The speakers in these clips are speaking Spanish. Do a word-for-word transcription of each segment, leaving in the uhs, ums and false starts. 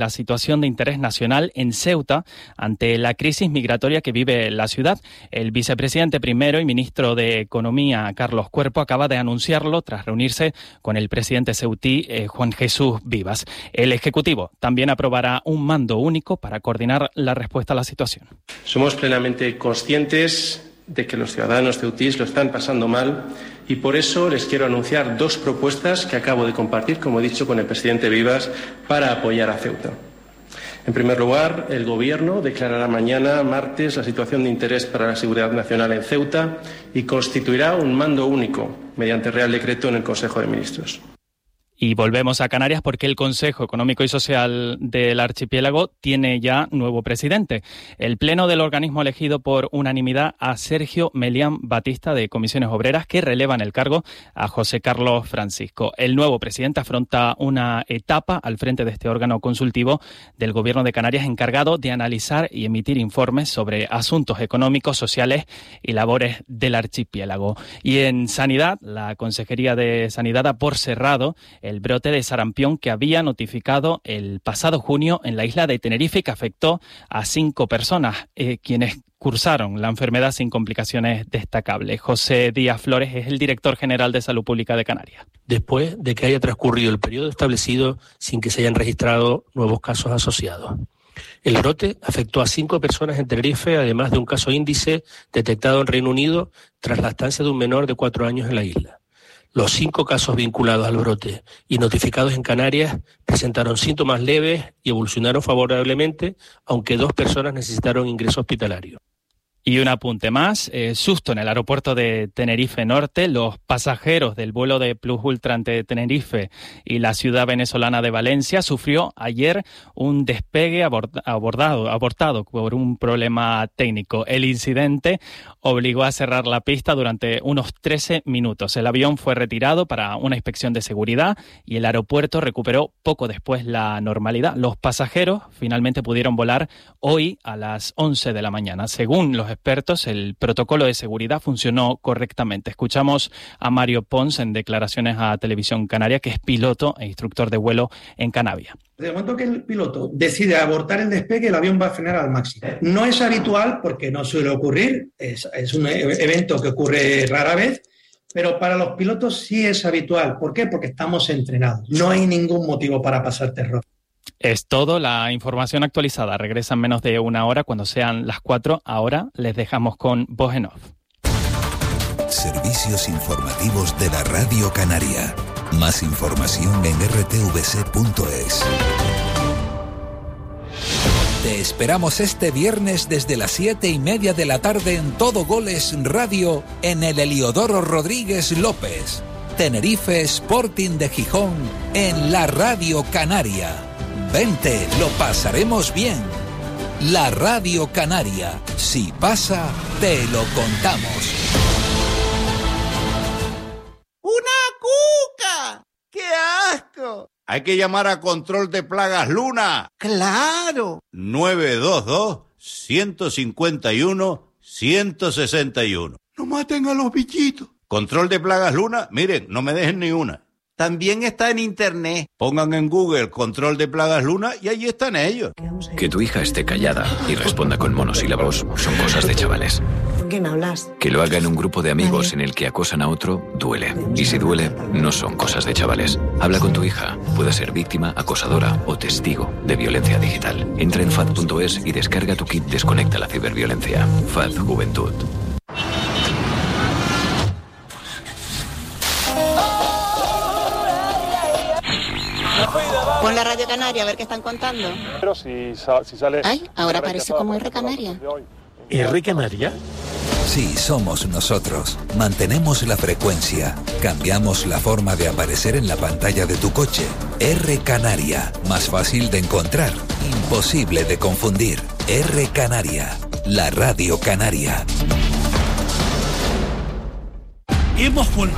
la situación de interés nacional en Ceuta ante la crisis migratoria que vive la ciudad. El vicepresidente primero y ministro de Economía, Carlos Cuerpo, acaba de anunciarlo tras reunirse con el presidente ceutí, eh, Juan Jesús Vivas. El Ejecutivo también aprobará un mando único para coordinar la respuesta a la situación. Somos plenamente conscientes de que los ciudadanos ceutíes lo están pasando mal y por eso les quiero anunciar dos propuestas que acabo de compartir, como he dicho, con el presidente Vivas para apoyar a Ceuta. En primer lugar, el Gobierno declarará mañana, martes, la situación de interés para la seguridad nacional en Ceuta y constituirá un mando único mediante Real Decreto en el Consejo de Ministros. Y volvemos a Canarias porque el Consejo Económico y Social del Archipiélago tiene ya nuevo presidente. El pleno del organismo elegido por unanimidad a Sergio Melián Batista de Comisiones Obreras, que releva en el cargo a José Carlos Francisco. El nuevo presidente afronta una etapa al frente de este órgano consultivo del Gobierno de Canarias encargado de analizar y emitir informes sobre asuntos económicos, sociales y labores del archipiélago. Y en Sanidad, la Consejería de Sanidad da por cerrado el brote de sarampión que había notificado el pasado junio en la isla de Tenerife y que afectó a cinco personas, eh, quienes cursaron la enfermedad sin complicaciones destacables. José Díaz Flores es el director general de Salud Pública de Canarias. Después de que haya transcurrido el periodo establecido sin que se hayan registrado nuevos casos asociados. El brote afectó a cinco personas en Tenerife, además de un caso índice detectado en Reino Unido tras la estancia de un menor de cuatro años en la isla. Los cinco casos vinculados al brote y notificados en Canarias presentaron síntomas leves y evolucionaron favorablemente, aunque dos personas necesitaron ingreso hospitalario. Y un apunte más, eh, susto en el aeropuerto de Tenerife Norte. Los pasajeros del vuelo de Plus Ultra entre Tenerife y la ciudad venezolana de Valencia sufrió ayer un despegue abord- abordado, abortado por un problema técnico. El incidente obligó a cerrar la pista durante unos trece minutos. El avión fue retirado para una inspección de seguridad y el aeropuerto recuperó poco después la normalidad. Los pasajeros finalmente pudieron volar hoy a las once de la mañana. Según los expertos, el protocolo de seguridad funcionó correctamente. Escuchamos a Mario Pons en declaraciones a Televisión Canaria, que es piloto e instructor de vuelo en Canavia. Desde el momento que el piloto decide abortar el despegue, el avión va a frenar al máximo. No es habitual porque no suele ocurrir, es, es un evento que ocurre rara vez, pero para los pilotos sí es habitual. ¿Por qué? Porque estamos entrenados. No hay ningún motivo para pasar terror. Es todo, la información actualizada regresa en menos de una hora cuando sean las cuatro. Ahora les dejamos con Voz en Off. Servicios informativos de la Radio Canaria. Más información en r t v c punto es. Te esperamos este viernes desde las siete y media de la tarde en Todo Goles Radio en el Heliodoro Rodríguez López. Tenerife Sporting de Gijón en la Radio Canaria. Vente, lo pasaremos bien. La Radio Canaria. Si pasa, te lo contamos. ¡Una cuca! ¡Qué asco! Hay que llamar a Control de Plagas Luna. ¡Claro! nueve dos dos, uno cinco uno, uno seis uno. ¡No maten a los bichitos! Control de Plagas Luna, miren, no me dejen ni una. También está en internet. Pongan en Google Control de Plagas Luna y allí están ellos. Que tu hija esté callada y responda con monosílabos son cosas de chavales. ¿Con quién hablas? Que lo haga en un grupo de amigos en el que acosan a otro, duele. Y si duele, no son cosas de chavales. Habla con tu hija. Puede ser víctima, acosadora o testigo de violencia digital. Entra en fad punto es y descarga tu kit Desconecta la ciberviolencia. F A D Juventud. Pon la Radio Canaria a ver qué están contando. Pero si, si sale... Ay, ahora parece como R Canaria. ¿R Canaria? Sí, somos nosotros. Mantenemos la frecuencia. Cambiamos la forma de aparecer en la pantalla de tu coche. R Canaria. Más fácil de encontrar. Imposible de confundir. R Canaria. La Radio Canaria. Hemos vuelto.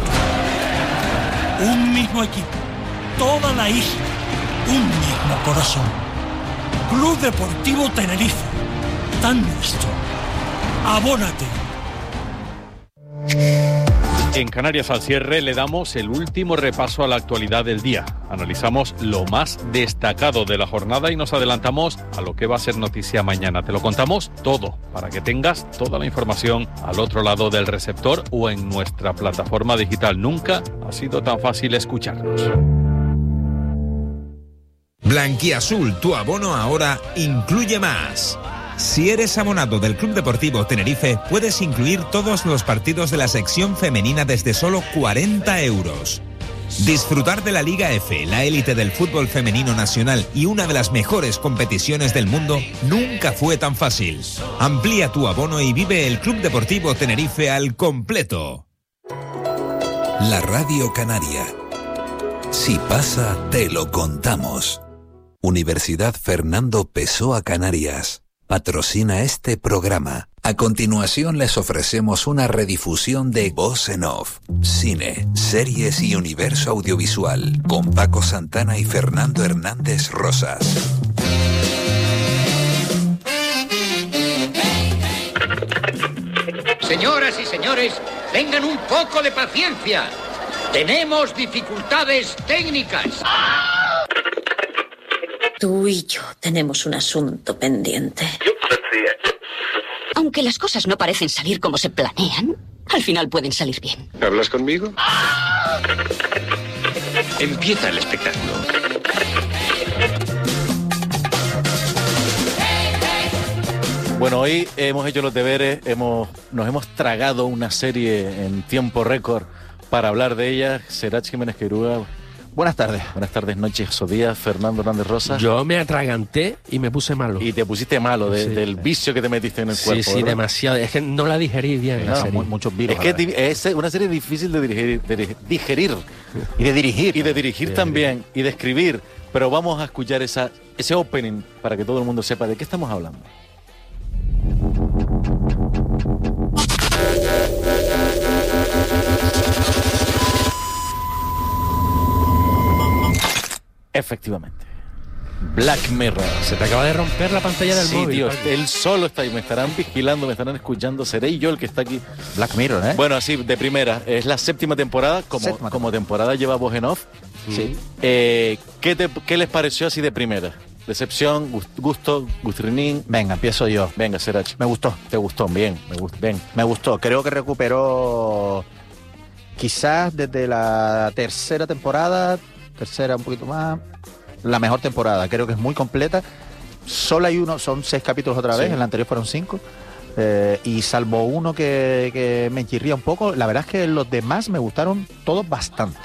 Un mismo equipo. Toda la isla. Un mismo corazón. Club Deportivo Tenerife. Tan nuestro. Abónate. En Canarias al cierre le damos el último repaso a la actualidad del día. Analizamos lo más destacado de la jornada y nos adelantamos a lo que va a ser noticia mañana. Te lo contamos todo para que tengas toda la información al otro lado del receptor o en nuestra plataforma digital. Nunca ha sido tan fácil escucharnos. Blanquiazul, tu abono ahora incluye más. Si eres abonado del Club Deportivo Tenerife, puedes incluir todos los partidos de la sección femenina desde solo cuarenta euros. Disfrutar de la Liga F, la élite del fútbol femenino nacional y una de las mejores competiciones del mundo nunca fue tan fácil. Amplía tu abono y vive el Club Deportivo Tenerife al completo. La Radio Canaria. Si pasa, te lo contamos. Universidad Fernando Pessoa Canarias patrocina este programa. A continuación les ofrecemos una redifusión de Voz en Off, cine, series y universo audiovisual con Paco Santana y Fernando Hernández Rosas. Señoras y señores, tengan un poco de paciencia. Tenemos dificultades técnicas. Tú y yo tenemos un asunto pendiente. Aunque las cosas no parecen salir como se planean, al final pueden salir bien. ¿Hablas conmigo? Empieza el espectáculo. Bueno, hoy hemos hecho los deberes, hemos, nos hemos tragado una serie en tiempo récord para hablar de ella. Serach Jiménez Queiruga. Buenas tardes. Buenas tardes, noches o días, Fernando Hernández Rosas. Yo me atraganté y me puse malo. Y te pusiste malo de, sí. del vicio que te metiste en el sí, cuerpo. Sí, sí, demasiado. Es que no la digerí bien. No, mu muchos virus. Es que es una serie difícil de digerir, de digerir. Y de dirigir. Y de dirigir y también. De y de escribir. Pero vamos a escuchar esa, ese opening para que todo el mundo sepa de qué estamos hablando. Efectivamente. Black Mirror. Se te acaba de romper la pantalla del sí, móvil. Sí, Dios, él solo está ahí. Me estarán vigilando, me estarán escuchando. Seré yo el que está aquí. Black Mirror, ¿eh? Bueno, así, de primera. Es la séptima temporada. Como, séptima como temporada lleva Voz en Off. Sí. Eh, ¿qué, te, ¿Qué les pareció así de primera? Decepción, gusto, gustrinín. Venga, empiezo yo. Venga, Serach. Me gustó. ¿Te gustó? Bien, me gustó. Bien. Me gustó. Creo que recuperó quizás desde la tercera temporada, tercera un poquito más, la mejor temporada. Creo que es muy completa. Solo hay uno, son seis capítulos otra vez, sí. En la anterior fueron cinco. Eh, y salvo uno que, que me chirría un poco, la verdad es que los demás me gustaron todos bastante.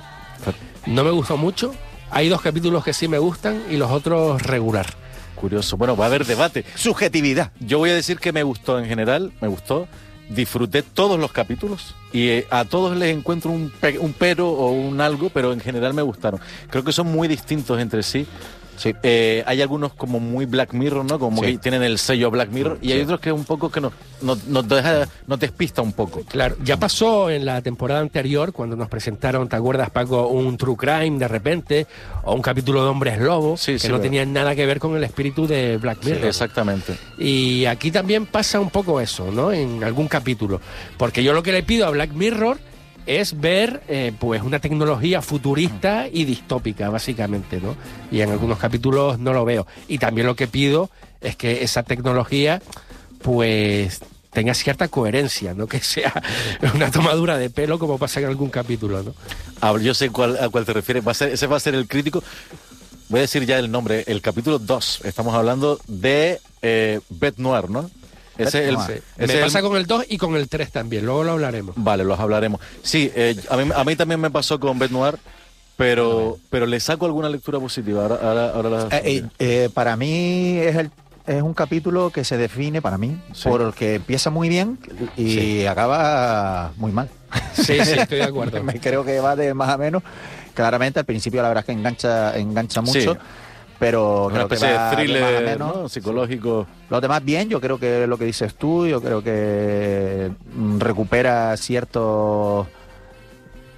No me gustó mucho. Hay dos capítulos que sí me gustan y los otros regular. Curioso. Bueno, va a haber debate. Subjetividad. Yo voy a decir que me gustó en general, me gustó. Disfruté todos los capítulos y eh, a todos les encuentro un, pe un pero o un algo, pero en general me gustaron. Creo que son muy distintos entre sí. Sí. Eh, hay algunos como muy Black Mirror, ¿no? Como sí. que tienen el sello Black Mirror, y sí. hay otros que un poco que nos no, no deja, nos despista un poco. Claro, ya pasó en la temporada anterior cuando nos presentaron, ¿te acuerdas, Paco? Un True Crime de repente, o un capítulo de Hombres Lobo, sí, que sí, no claro. tenían nada que ver con el espíritu de Black Mirror. Sí, exactamente. Y aquí también pasa un poco eso, ¿no? En algún capítulo. Porque yo lo que le pido a Black Mirror es ver eh, pues una tecnología futurista y distópica, básicamente, ¿no? Y en algunos capítulos no lo veo. Y también lo que pido es que esa tecnología pues tenga cierta coherencia, no que sea una tomadura de pelo como pasa en algún capítulo, ¿no? Ah, yo sé cuál, a cuál te refieres. Va a ser, ese va a ser el crítico. Voy a decir ya el nombre. El capítulo dos. Estamos hablando de eh, Bet Noir, ¿no? Ese el, ese me pasa el... con el dos y con el tres también, luego lo hablaremos. Vale, los hablaremos. Sí, eh, a, mí, a mí también me pasó con Bet Noir, pero, pero le saco alguna lectura positiva. Ahora, ahora, ahora la... eh, eh, para mí es, el, es un capítulo que se define, para mí, sí. porque empieza muy bien y sí. acaba muy mal. Sí, sí, estoy de acuerdo. Creo que va de más a menos. Claramente, al principio la verdad es que engancha, engancha mucho. Sí. Pero una creo especie que va de thriller, de más a menos, ¿no? Psicológico. Los demás bien, yo creo que lo que dices tú, yo creo que recupera ciertos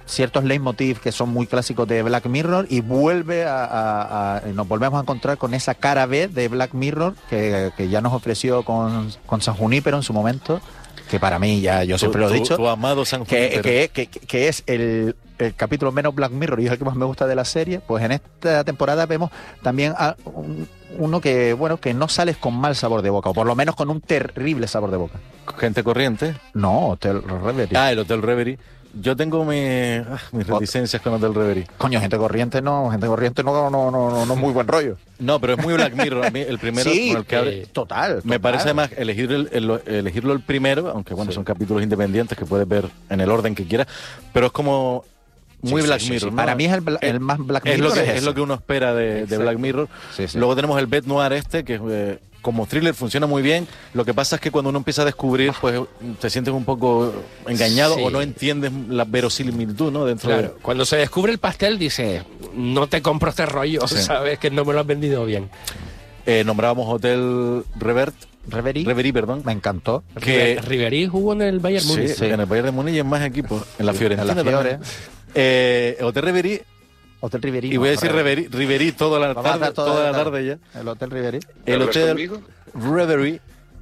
ciertos leitmotiv que son muy clásicos de Black Mirror y vuelve a, a, a nos volvemos a encontrar con esa cara B de Black Mirror que, que ya nos ofreció con, con San Junípero en su momento, que para mí, ya yo siempre tu, lo he dicho, tu amado San que, que, que, que es el, el capítulo menos Black Mirror y es el que más me gusta de la serie. Pues en esta temporada vemos también a un, uno que, bueno, que no sales con mal sabor de boca, o por lo menos con un terrible sabor de boca. ¿Gente corriente? No, Hotel Reverie. Ah, el Hotel Reverie. Yo tengo mi, ah, mis reticencias con Hotel Reverie. Coño, gente corriente no, gente corriente no, no, no, no, no es muy buen rollo. No, pero es muy Black Mirror. A mí el primero sí, con el que abre, eh, total, me total. parece además elegir el, el, elegirlo el primero, aunque bueno, sí. son capítulos independientes que puedes ver en el orden que quieras, pero es como muy sí, Black sí, Mirror. sí. ¿no? Para mí es el, el más Black Mirror. Es lo que, es, es lo que uno espera de, de Black Mirror. Sí, sí. Luego tenemos el Bet Noir este, que eh, como thriller funciona muy bien. Lo que pasa es que cuando uno empieza a descubrir, pues te sientes un poco engañado, sí. o no entiendes la verosimilitud, ¿no? Dentro claro. de... Cuando se descubre el pastel, dice, no te compro este rollo, sí. sabes que no me lo has vendido bien. Eh, nombrábamos Hotel Revert. Reverie. Reverie, perdón. Me encantó. Que Ribery jugó en el Bayern Múnich. Sí, sí, en el Bayern de Múnich y en más equipos. En la Fiorentina. En la Fiore. Eh, Hotel Reverie. Hotel Riverí. Y voy a decir Reverie, Riverí toda la tarde, toda, toda la tarde ya. El Hotel Riverí. El Hotel Reverie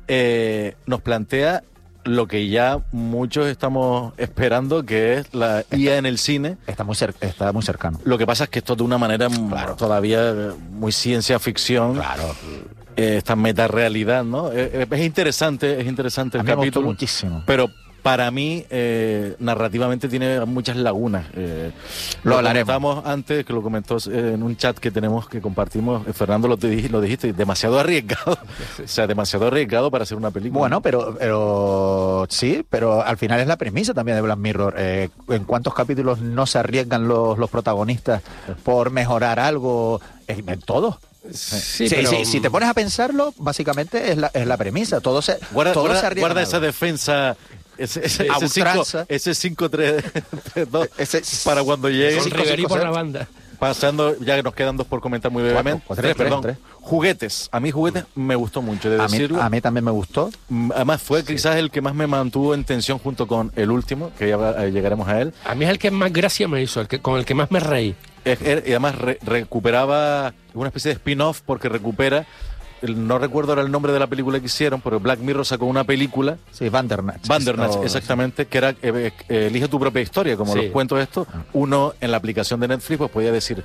eh, nos plantea lo que ya muchos estamos esperando, que es la I A en el cine. Está muy, cer está muy cercano. Lo que pasa es que esto de una manera claro. todavía muy ciencia ficción. Claro. Eh, esta metarealidad, ¿no? Eh, es interesante, es interesante el A mí capítulo. Me gustó muchísimo. Pero para mí, eh, narrativamente tiene muchas lagunas. Eh, lo lo hablaremos. Comentamos antes, que lo comentó eh, en un chat que tenemos, que compartimos. Eh, Fernando, lo, te, lo dijiste, demasiado arriesgado. O sea, demasiado arriesgado para hacer una película. Bueno, pero, pero sí, pero al final es la premisa también de Black Mirror. Eh, ¿En cuántos capítulos no se arriesgan los, los protagonistas por mejorar algo? En, en todos. Sí, sí, pero... sí, si te pones a pensarlo, básicamente es la, es la premisa. Todo se, guarda, todo guarda, se arriesga. Guarda esa defensa. Ese, ese, ese, cinco, ese cinco tres dos para cuando llegue. Con Riverí por la banda. Pasando, ya que nos quedan dos por comentar muy brevemente. Cuatro, tres, tres, perdón. Tres. Juguetes. A mí juguetes me gustó mucho, de a decirlo. Mí, a mí también me gustó. Además fue quizás sí. el que más me mantuvo en tensión junto con el último, que ya eh, llegaremos a él. A mí es el que más gracia me hizo, el que con el que más me reí. Es, es, y además re, recuperaba una especie de spin-off porque recupera... No recuerdo ahora el nombre de la película que hicieron, pero Black Mirror sacó una película. Sí, Bandernach. Bandernach, no, exactamente, sí. que era eh, eh, elige tu propia historia, como sí. los cuentos estos. Uno en la aplicación de Netflix pues podía decir,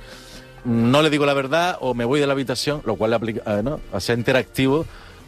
no le digo la verdad o me voy de la habitación, lo cual aplica, eh, ¿no? hacía interactivo.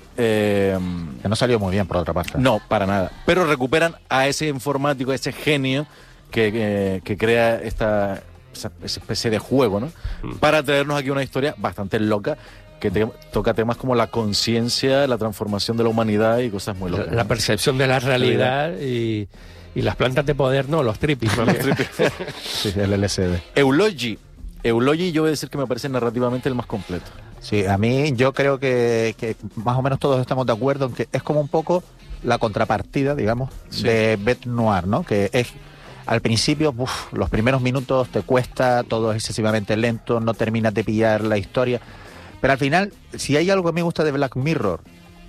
Eh, que no salió muy bien, por otra parte. No, para nada. Pero recuperan a ese informático, a ese genio que, que, que crea esta esa, esa especie de juego, ¿no? Mm. Para traernos aquí una historia bastante loca, que te, toca temas como la conciencia, la transformación de la humanidad y cosas muy locas. La, la percepción de la realidad y, y las plantas de poder, no, los tripis. los tripis. Sí, el L S D. Eulogy. Eulogy yo voy a decir que me parece narrativamente el más completo. Sí, a mí yo creo que, que más o menos todos estamos de acuerdo en que es como un poco la contrapartida, digamos, sí. de Bet Noir, ¿no? Que es... Al principio, uf, los primeros minutos te cuesta, todo es excesivamente lento, no terminas de pillar la historia... Pero al final, si hay algo que me gusta de Black Mirror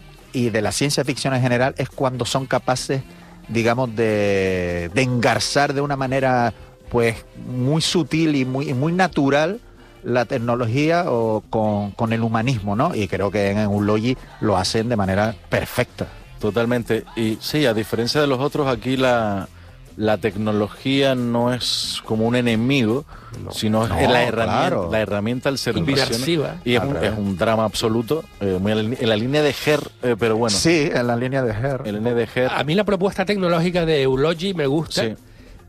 y de la ciencia ficción en general, es cuando son capaces, digamos, de, de engarzar de una manera pues muy sutil y muy, muy natural la tecnología o con, con el humanismo, ¿no? Y creo que en Eulogy lo hacen de manera perfecta. Totalmente. Y sí, a diferencia de los otros, aquí la... La tecnología no es como un enemigo, no, sino no, es la herramienta, claro. la herramienta al servicio, ¿no? Y es un, es un drama absoluto, eh, muy en la línea de Her, eh, pero bueno. Sí, en la línea de Her. En la línea de Her. A mí la propuesta tecnológica de Eulogy me gusta, sí.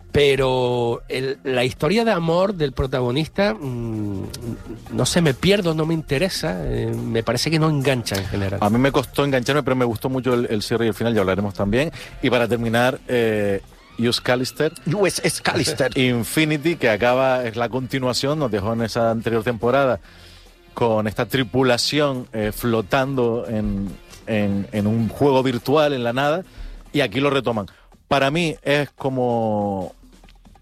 pero el, la historia de amor del protagonista, mmm, no sé, me pierdo, no me interesa, eh, me parece que no engancha en general. A mí me costó engancharme, pero me gustó mucho el, el cierre y el final, ya hablaremos también. Y para terminar... Eh, U S Callister, U S Callister Infinity, que acaba, es la continuación, nos dejó en esa anterior temporada con esta tripulación eh, flotando en, en, en un juego virtual en la nada, y aquí lo retoman. Para mí es como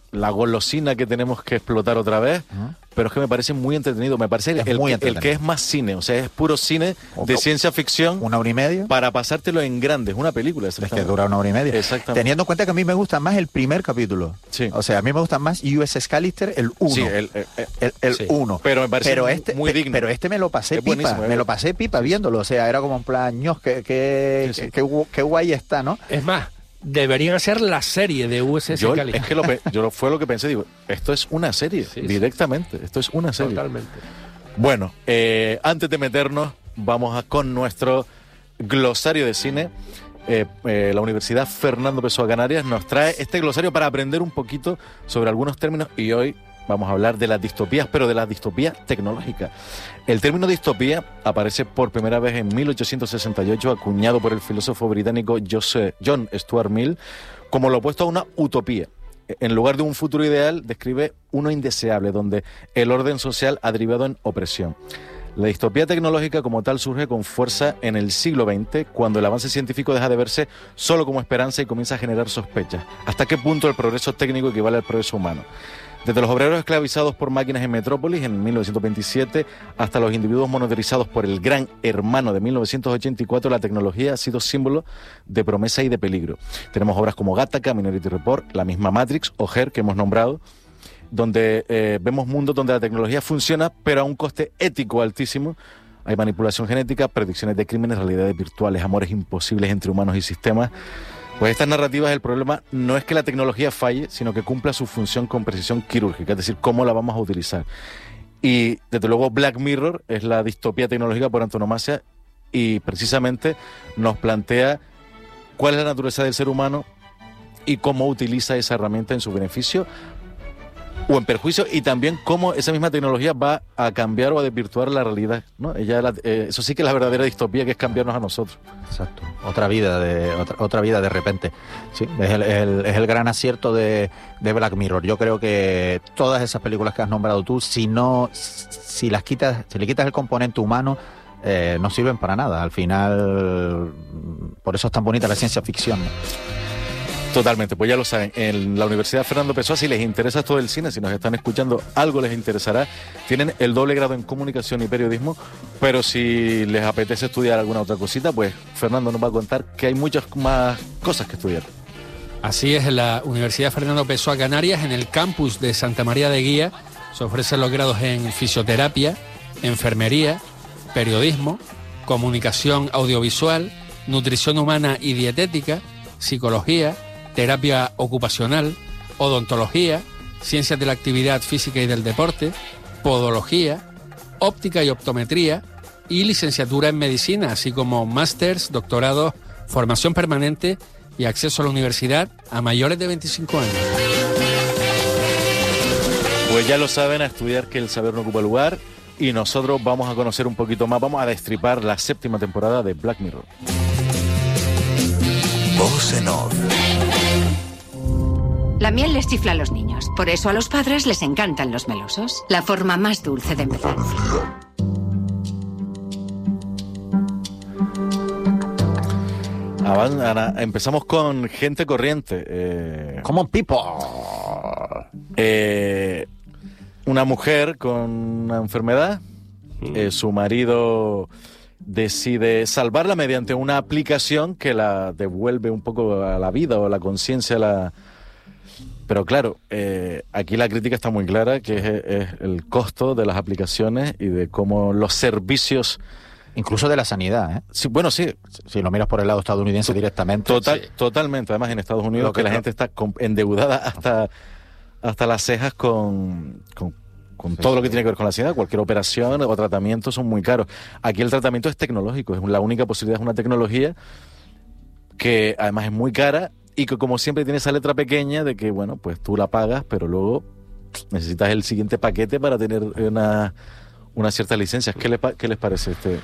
la golosina que tenemos que explotar otra vez, uh-huh. pero es que me parece muy entretenido. Me parece el, el, el que es más cine, o sea, es puro cine de ciencia ficción. ¿Una hora y media? Para pasártelo en grande, es una película. Es que dura una hora y media. Exactamente. Teniendo en cuenta que a mí me gusta más el primer capítulo. Sí. O sea, a mí me gusta más U S S Callister, el uno. Sí, el uno. Sí. Pero me parece pero muy, este, muy digno. Pero este me lo pasé es pipa, me lo pasé pipa sí, viéndolo. O sea, era como en plan, ños, que, que, sí, sí. que, que, que guay está, ¿no? Es más, deberían hacer la serie de U S S yo, Callister. Es que lo, yo lo, fue lo que pensé, digo, esto es una serie, sí, directamente, sí. esto es una serie. Totalmente. Bueno, eh, antes de meternos, vamos a, con nuestro glosario de cine. Eh, eh, la Universidad Fernando Pessoa Canarias nos trae este glosario para aprender un poquito sobre algunos términos y hoy vamos a hablar de las distopías, pero de las distopías tecnológicas. El término distopía aparece por primera vez en mil ochocientos sesenta y ocho, acuñado por el filósofo británico Joseph, John Stuart Mill, como lo opuesto a una utopía. En lugar de un futuro ideal, describe uno indeseable, donde el orden social ha derivado en opresión. La distopía tecnológica como tal surge con fuerza en el siglo veinte, cuando el avance científico deja de verse solo como esperanza y comienza a generar sospechas. ¿Hasta qué punto el progreso técnico equivale al progreso humano? Desde los obreros esclavizados por máquinas en Metrópolis en mil novecientos veintisiete hasta los individuos monitorizados por el Gran Hermano de mil novecientos ochenta y cuatro, la tecnología ha sido símbolo de promesa y de peligro. Tenemos obras como Gattaca, Minority Report, la misma Matrix o Her que hemos nombrado, donde eh, vemos mundos donde la tecnología funciona, pero a un coste ético altísimo. Hay manipulación genética, predicciones de crímenes, realidades virtuales, amores imposibles entre humanos y sistemas. Pues estas narrativas, el problema no es que la tecnología falle, sino que cumpla su función con precisión quirúrgica, es decir, cómo la vamos a utilizar. Y desde luego Black Mirror es la distopía tecnológica por antonomasia y precisamente nos plantea cuál es la naturaleza del ser humano y cómo utiliza esa herramienta en su beneficio o en perjuicio, y también cómo esa misma tecnología va a cambiar o a desvirtuar la realidad, ¿no? Ella, la, eh, eso sí que es la verdadera distopía, que es cambiarnos a nosotros. Exacto. Otra vida de otra, otra vida de repente. Sí, es el, el, es el gran acierto de, de Black Mirror. Yo creo que todas esas películas que has nombrado tú, si no, si las quitas, si le quitas el componente humano, eh, no sirven para nada. Al final, por eso es tan bonita la ciencia ficción, ¿no? Totalmente, pues ya lo saben, en la Universidad Fernando Pessoa, si les interesa todo el cine, si nos están escuchando, algo les interesará. Tienen el doble grado en comunicación y periodismo, pero si les apetece estudiar alguna otra cosita, pues Fernando nos va a contar que hay muchas más cosas que estudiar. Así es, en la Universidad Fernando Pessoa Canarias, en el campus de Santa María de Guía, se ofrecen los grados en fisioterapia, enfermería, periodismo, comunicación audiovisual, nutrición humana y dietética, psicología, terapia ocupacional, odontología, ciencias de la actividad física y del deporte, podología, óptica y optometría y licenciatura en medicina, así como másters, doctorados, formación permanente y acceso a la universidad a mayores de veinticinco años. Pues ya lo saben, a estudiar que el saber no ocupa lugar, y nosotros vamos a conocer un poquito más, vamos a destripar la séptima temporada de Black Mirror. Voz en off. La miel les chifla a los niños, por eso a los padres les encantan los melosos. La forma más dulce de empezar. Ana, empezamos con gente corriente. Eh, Common people. Eh, una mujer con una enfermedad, eh, su marido decide salvarla mediante una aplicación que la devuelve un poco a la vida o a la conciencia. La... Pero claro, eh, aquí la crítica está muy clara, que es, es el costo de las aplicaciones y de cómo los servicios... Incluso de la sanidad, ¿eh? Sí, bueno, sí. Si lo miras por el lado estadounidense directamente. Total, sí. Totalmente. Además, en Estados Unidos, que, que la no. gente está endeudada hasta, hasta las cejas con... con con sí, todo lo que tiene que ver con la sanidad, cualquier operación o tratamiento son muy caros. Aquí el tratamiento es tecnológico, es la única posibilidad, es una tecnología que además es muy cara y que como siempre tiene esa letra pequeña de que, bueno, pues tú la pagas, pero luego necesitas el siguiente paquete para tener una, una cierta licencia. ¿Qué, le, ¿Qué les parece este?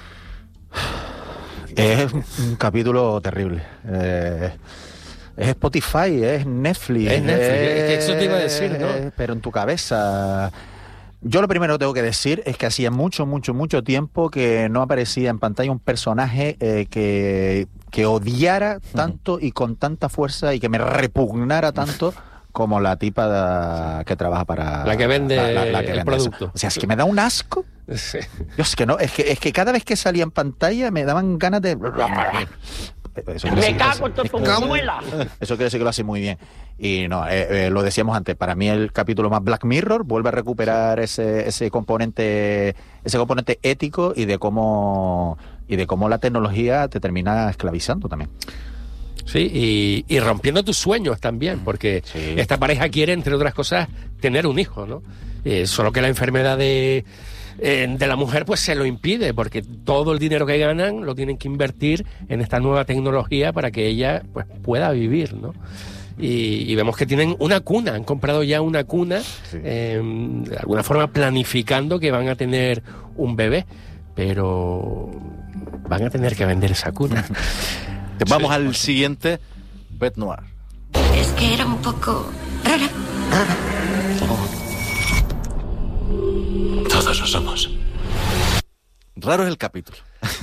Es un capítulo terrible. Eh... Es Spotify, es Netflix. Es Netflix, es, eso te iba a decir, ¿no? Pero en tu cabeza... Yo lo primero que tengo que decir es que hacía mucho, mucho, mucho tiempo que no aparecía en pantalla un personaje eh, que, que odiara tanto y con tanta fuerza y que me repugnara tanto como la tipa de, que trabaja para... La que vende la, la, la que el vende producto. Eso. O sea, es que me da un asco. Sí. Yo, es que no, es que, es que cada vez que salía en pantalla me daban ganas de... Eso Me cago en tu muela. Eso quiere decir que lo hace muy bien. Y no, eh, eh, lo decíamos antes, para mí el capítulo más Black Mirror vuelve a recuperar ese, ese componente, ese componente ético y de cómo y de cómo la tecnología te termina esclavizando también. Sí, y, y rompiendo tus sueños también, porque sí. Esta pareja quiere, entre otras cosas, tener un hijo, ¿no? Eh, solo que la enfermedad de, eh, de la mujer pues se lo impide, porque todo el dinero que ganan lo tienen que invertir en esta nueva tecnología para que ella pues pueda vivir, ¿no? Y, y vemos que tienen una cuna, han comprado ya una cuna, sí. eh, de alguna forma planificando que van a tener un bebé, pero van a tener que vender esa cuna. Vamos sí. al siguiente, Bête Noire. Es que era un poco rara. Todos lo somos. Raro es el capítulo.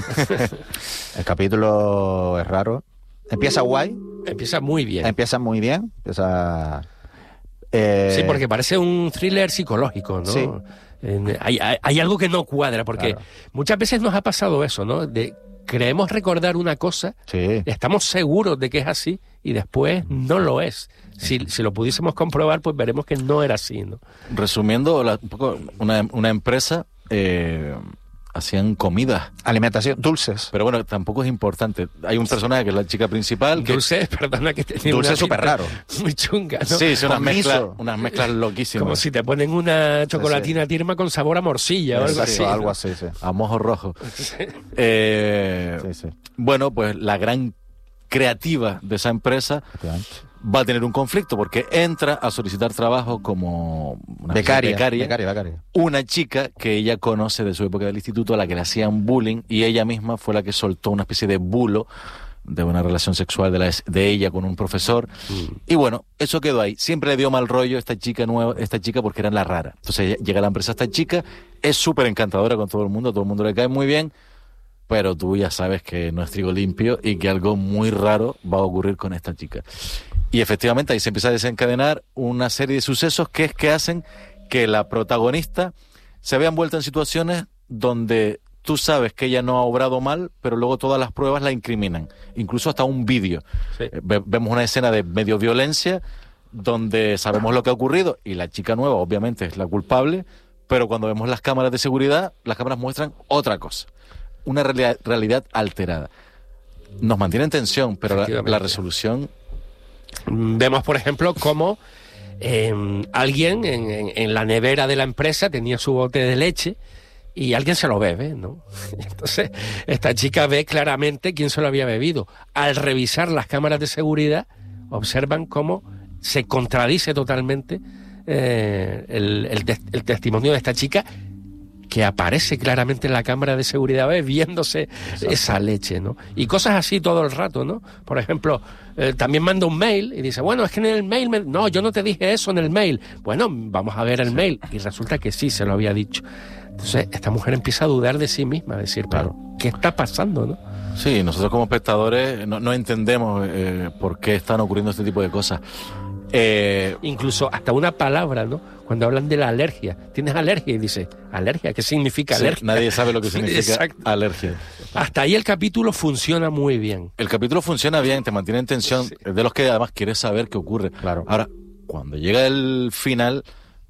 El capítulo es raro. Empieza guay. Empieza muy bien. Empieza muy bien. Empieza... Eh... Sí, porque parece un thriller psicológico, ¿no? Sí. Eh, hay, hay, hay algo que no cuadra, porque claro. muchas veces nos ha pasado eso, ¿no? De creemos recordar una cosa, sí. estamos seguros de que es así y después no lo es. Si, si lo pudiésemos comprobar, pues veremos que no era así, ¿no? Resumiendo, la, un poco una, una empresa eh, hacían comida, alimentación, dulces. Pero bueno, tampoco es importante. Hay un personaje que es la chica principal. Que dulces, perdona que te diga. Dulce súper raro. Muy chunga, ¿no? Sí, son unas mezclas, unas mezclas loquísimas. Como si te ponen una chocolatina sí, sí. tirma con sabor a morcilla o algo así. Algo ¿no? así, sí. A mojo rojo. Sí. Eh, sí, sí. Bueno, pues la gran creativa de esa empresa va a tener un conflicto porque entra a solicitar trabajo como una becaria, becaria, becaria, becaria. Una chica que ella conoce de su época del instituto, a la que le hacían bullying, y ella misma fue la que soltó una especie de bulo de una relación sexual de, la, de ella con un profesor. Mm. Y bueno, eso quedó ahí. Siempre le dio mal rollo esta chica nueva, esta chica porque era la rara. Entonces llega a la empresa esta chica, es súper encantadora con todo el mundo, a todo el mundo le cae muy bien, pero tú ya sabes que no es trigo limpio y que algo muy raro va a ocurrir con esta chica. Y efectivamente ahí se empieza a desencadenar una serie de sucesos que es que hacen que la protagonista se vea envuelta en situaciones donde tú sabes que ella no ha obrado mal, pero luego todas las pruebas la incriminan. Incluso hasta un vídeo. Sí. Ve- vemos una escena de medio violencia donde sabemos lo que ha ocurrido y la chica nueva obviamente es la culpable, pero cuando vemos las cámaras de seguridad, las cámaras muestran otra cosa. Una realidad, realidad alterada. Nos mantiene en tensión, pero la, la resolución... Vemos, por ejemplo, cómo eh, alguien en, en, en la nevera de la empresa tenía su bote de leche y alguien se lo bebe, ¿no? Entonces, esta chica ve claramente quién se lo había bebido. Al revisar las cámaras de seguridad, observan cómo se contradice totalmente eh, el, el, te- el testimonio de esta chica, que aparece claramente en la cámara de seguridad bebiéndose Exacto. esa leche, ¿no? Y cosas así todo el rato, ¿no? Por ejemplo, eh, también manda un mail y dice, bueno, es que en el mail... Me... No, yo no te dije eso en el mail. Bueno, vamos a ver el sí. mail. Y resulta que sí, se lo había dicho. Entonces, esta mujer empieza a dudar de sí misma, a decir, claro, ¿qué está pasando, no? Sí, nosotros como espectadores no, no entendemos eh, por qué están ocurriendo este tipo de cosas. Eh... Incluso hasta una palabra, ¿no? Cuando hablan de la alergia, tienes alergia y dice, ¿alergia? ¿Qué significa sí, alergia? Nadie sabe lo que significa alergia. Hasta ahí el capítulo funciona muy bien. El capítulo funciona bien, te mantiene en tensión, sí. Es de los que además quieres saber qué ocurre. Claro. Ahora, cuando llega el final,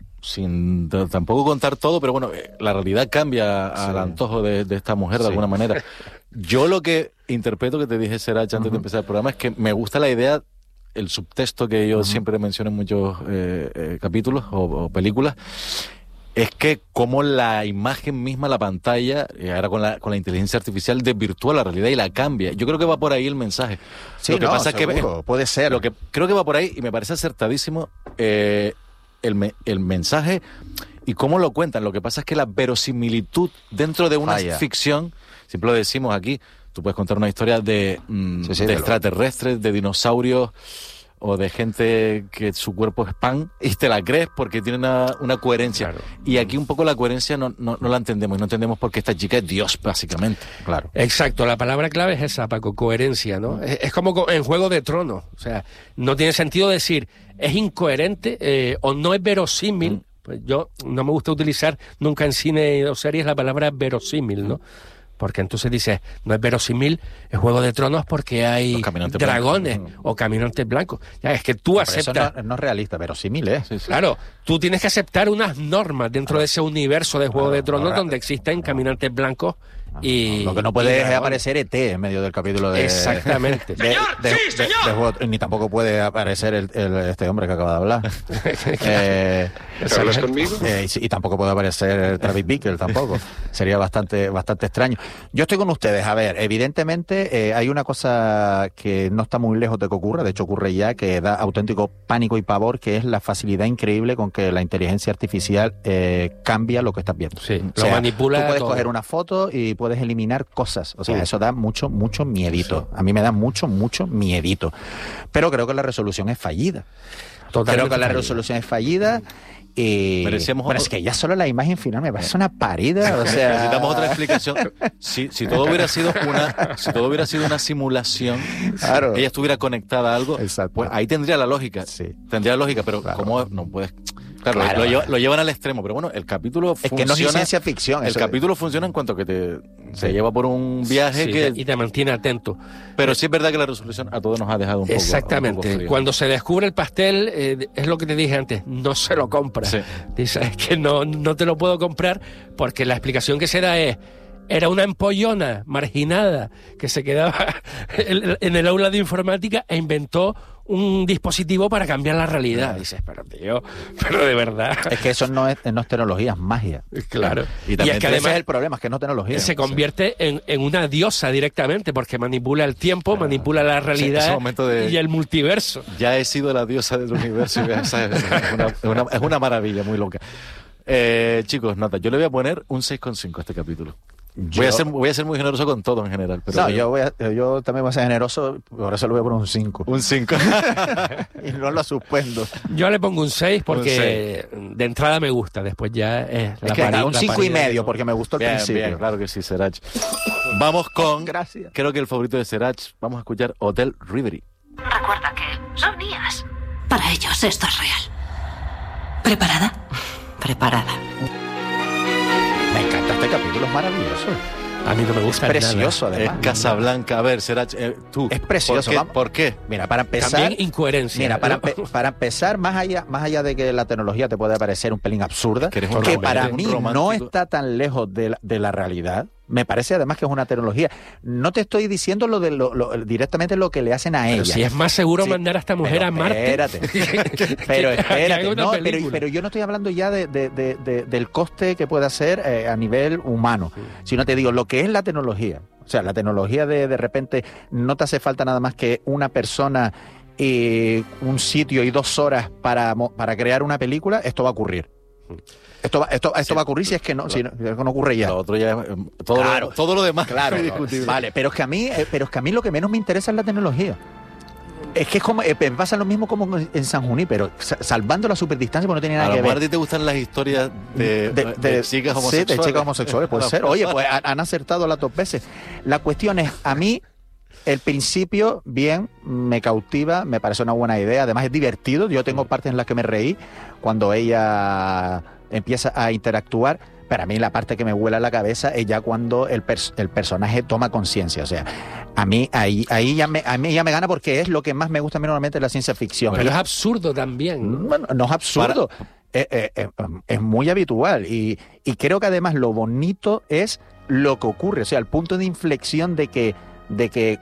sin t- tampoco contar todo, pero bueno, la realidad cambia al sí. antojo de, de esta mujer de sí. alguna manera. Yo lo que interpreto, que te dije, Seracha, antes uh-huh. de empezar el programa, es que me gusta la idea, el subtexto que yo uh-huh. siempre menciono en muchos eh, eh, capítulos o, o películas, es que como la imagen misma, la pantalla, y ahora con la, con la inteligencia artificial, desvirtúa la realidad y la cambia. Yo creo que va por ahí el mensaje. Sí, lo que no, pasa seguro, es que puede ser. Lo que creo que va por ahí, y me parece acertadísimo, eh, el, me, el mensaje y cómo lo cuentan. Lo que pasa es que la verosimilitud dentro de una Vaya. ficción, siempre lo decimos aquí, tú puedes contar una historia de, mm, sí, sí, de extraterrestres, de dinosaurios o de gente que su cuerpo es pan y te la crees porque tiene una, una coherencia. Claro. Y aquí un poco la coherencia no, no, no la entendemos, no entendemos por qué esta chica es Dios, básicamente. Claro. Exacto, la palabra clave es esa, Paco, coherencia, ¿no? Mm. Es, es como en Juego de Tronos, o sea, no tiene sentido decir es incoherente eh, o no es verosímil. Mm. Pues yo no me gusta utilizar nunca en cine o series la palabra verosímil, ¿no? Porque entonces dices, no es verosímil el Juego de Tronos porque hay dragones blancos. O caminantes blancos. Ya, es que tú Pero aceptas... Eso no, no es realista, verosímil, ¿eh? Sí, sí. Claro, tú tienes que aceptar unas normas dentro de ese universo de Juego ahora, de Tronos ahora, donde existen ahora. caminantes blancos y... Lo que no puede es aparecer E T en medio del capítulo de... Exactamente. De, de, de, sí, señor. De, de, de, ni tampoco puede aparecer el, el, este hombre que acaba de hablar. eh, ¿Hablas conmigo? Eh, y, y tampoco puede aparecer Travis Bickle tampoco. Sería bastante, bastante extraño. Yo estoy con ustedes. A ver, evidentemente eh, hay una cosa que no está muy lejos de que ocurra, de hecho ocurre ya, que da auténtico pánico y pavor, que es la facilidad increíble con que la inteligencia artificial eh, cambia lo que estás viendo. Sí, o lo sea, manipula tú puedes todo. coger una foto y puedes eliminar cosas. O sea, sí. eso da mucho, mucho miedito. A mí me da mucho, mucho miedito. Pero creo que la resolución es fallida. Totalmente creo que la fallida. resolución es fallida. Y... Merecemos... Pero es que ya solo la imagen final me parece una parida, o sea... Necesitamos otra explicación. Si, si todo hubiera sido una si todo hubiera sido una simulación, claro. ella estuviera conectada a algo, exacto. pues ahí tendría la lógica. Sí. Tendría lógica, pero claro. ¿cómo no puedes...? Claro, claro. Lo, lleva, lo llevan al extremo, pero bueno, el capítulo funciona... Es que no es ciencia ficción. El eso capítulo es. funciona en cuanto que te, sí. te lleva por un viaje sí, que... y te mantiene atento. Pero sí es verdad que la resolución a todos nos ha dejado un poco... Exactamente. Un poco Cuando se descubre el pastel, eh, es lo que te dije antes, no se lo compra. Sí. Dices, es que no, no te lo puedo comprar porque la explicación que se da es... Era una empollona marginada que se quedaba en el aula de informática e inventó un dispositivo para cambiar la realidad. Dices, pero tío, pero de verdad. Es que eso no es, no es tecnología, es magia. Claro. Y, y es que además es el problema, es que no es tecnología. Se convierte en, en una diosa directamente porque manipula el tiempo, claro. manipula la realidad sí, de, y el multiverso. Ya he sido la diosa del universo. es, una, es, una, es una maravilla muy loca. Eh, chicos, nota, yo le voy a poner un seis coma cinco a este capítulo. Yo, voy, a ser, voy a ser muy generoso con todo en general. Pero no, yo, yo, voy a, yo también voy a ser generoso, por eso le voy a poner un cinco. Un cinco. Y no lo suspendo. Yo le pongo un seis porque un seis. De entrada me gusta, después ya es la es que pari, un cinco y medio porque me gustó el bien, principio. Bien, claro que sí, Serach. Vamos con, gracias. Creo que el favorito de Serach, vamos a escuchar Hotel Reverie. Recuerda que son mías. Para ellos esto es real. ¿Preparada? Preparada. Me encanta este capítulo, es maravilloso. A mí no me gusta. Es precioso, nada. además. Es Casablanca. A ver, Serach, eh, tú. Es precioso. ¿Por qué? ¿Por qué? Mira, para empezar. También incoherencia. Mira, para, para empezar, más allá, más allá de que la tecnología te puede parecer un pelín absurda, que, que para mí no está tan lejos de la, de la realidad. Me parece además que es una tecnología. No te estoy diciendo lo de lo, lo, directamente lo que le hacen a ella. Pero si es más seguro sí, mandar a esta mujer pero a Marte. Espérate. pero espérate. No, pero, pero yo no estoy hablando ya de, de, de, de, del coste que puede hacer eh, a nivel humano, sí. sino te digo lo que es la tecnología. O sea, la tecnología de de repente no te hace falta nada más que una persona, eh, un sitio y dos horas para, para crear una película. Esto va a ocurrir. Esto va, esto, esto sí, va a ocurrir si es que no, si no, no ocurre ya. Lo otro ya todo, claro, lo, todo lo demás claro, es discutible. Vale, pero es que a mí, pero es que a mí lo que menos me interesa es la tecnología. Es que es como, eh, pasa lo mismo como en San Junípero, salvando la superdistancia porque no tiene nada a que ver. A lo mejor te gustan las historias de, de, de, de chicas homosexuales. Sí, de chicas homosexuales, puede ser. Oye, pues han acertado las dos veces. La cuestión es, a mí, el principio, bien, me cautiva, me parece una buena idea, además es divertido, yo tengo partes en las que me reí cuando ella empieza a interactuar, pero a mí la parte que me vuela la cabeza es ya cuando el, pers el personaje toma conciencia, o sea, a mí ahí, ahí ya me, a mí ya me gana porque es lo que más me gusta normalmente de la ciencia ficción. Pero es absurdo también. No, no es absurdo, Para... es, es, es muy habitual y, y creo que además lo bonito es lo que ocurre, o sea, el punto de inflexión de que, de que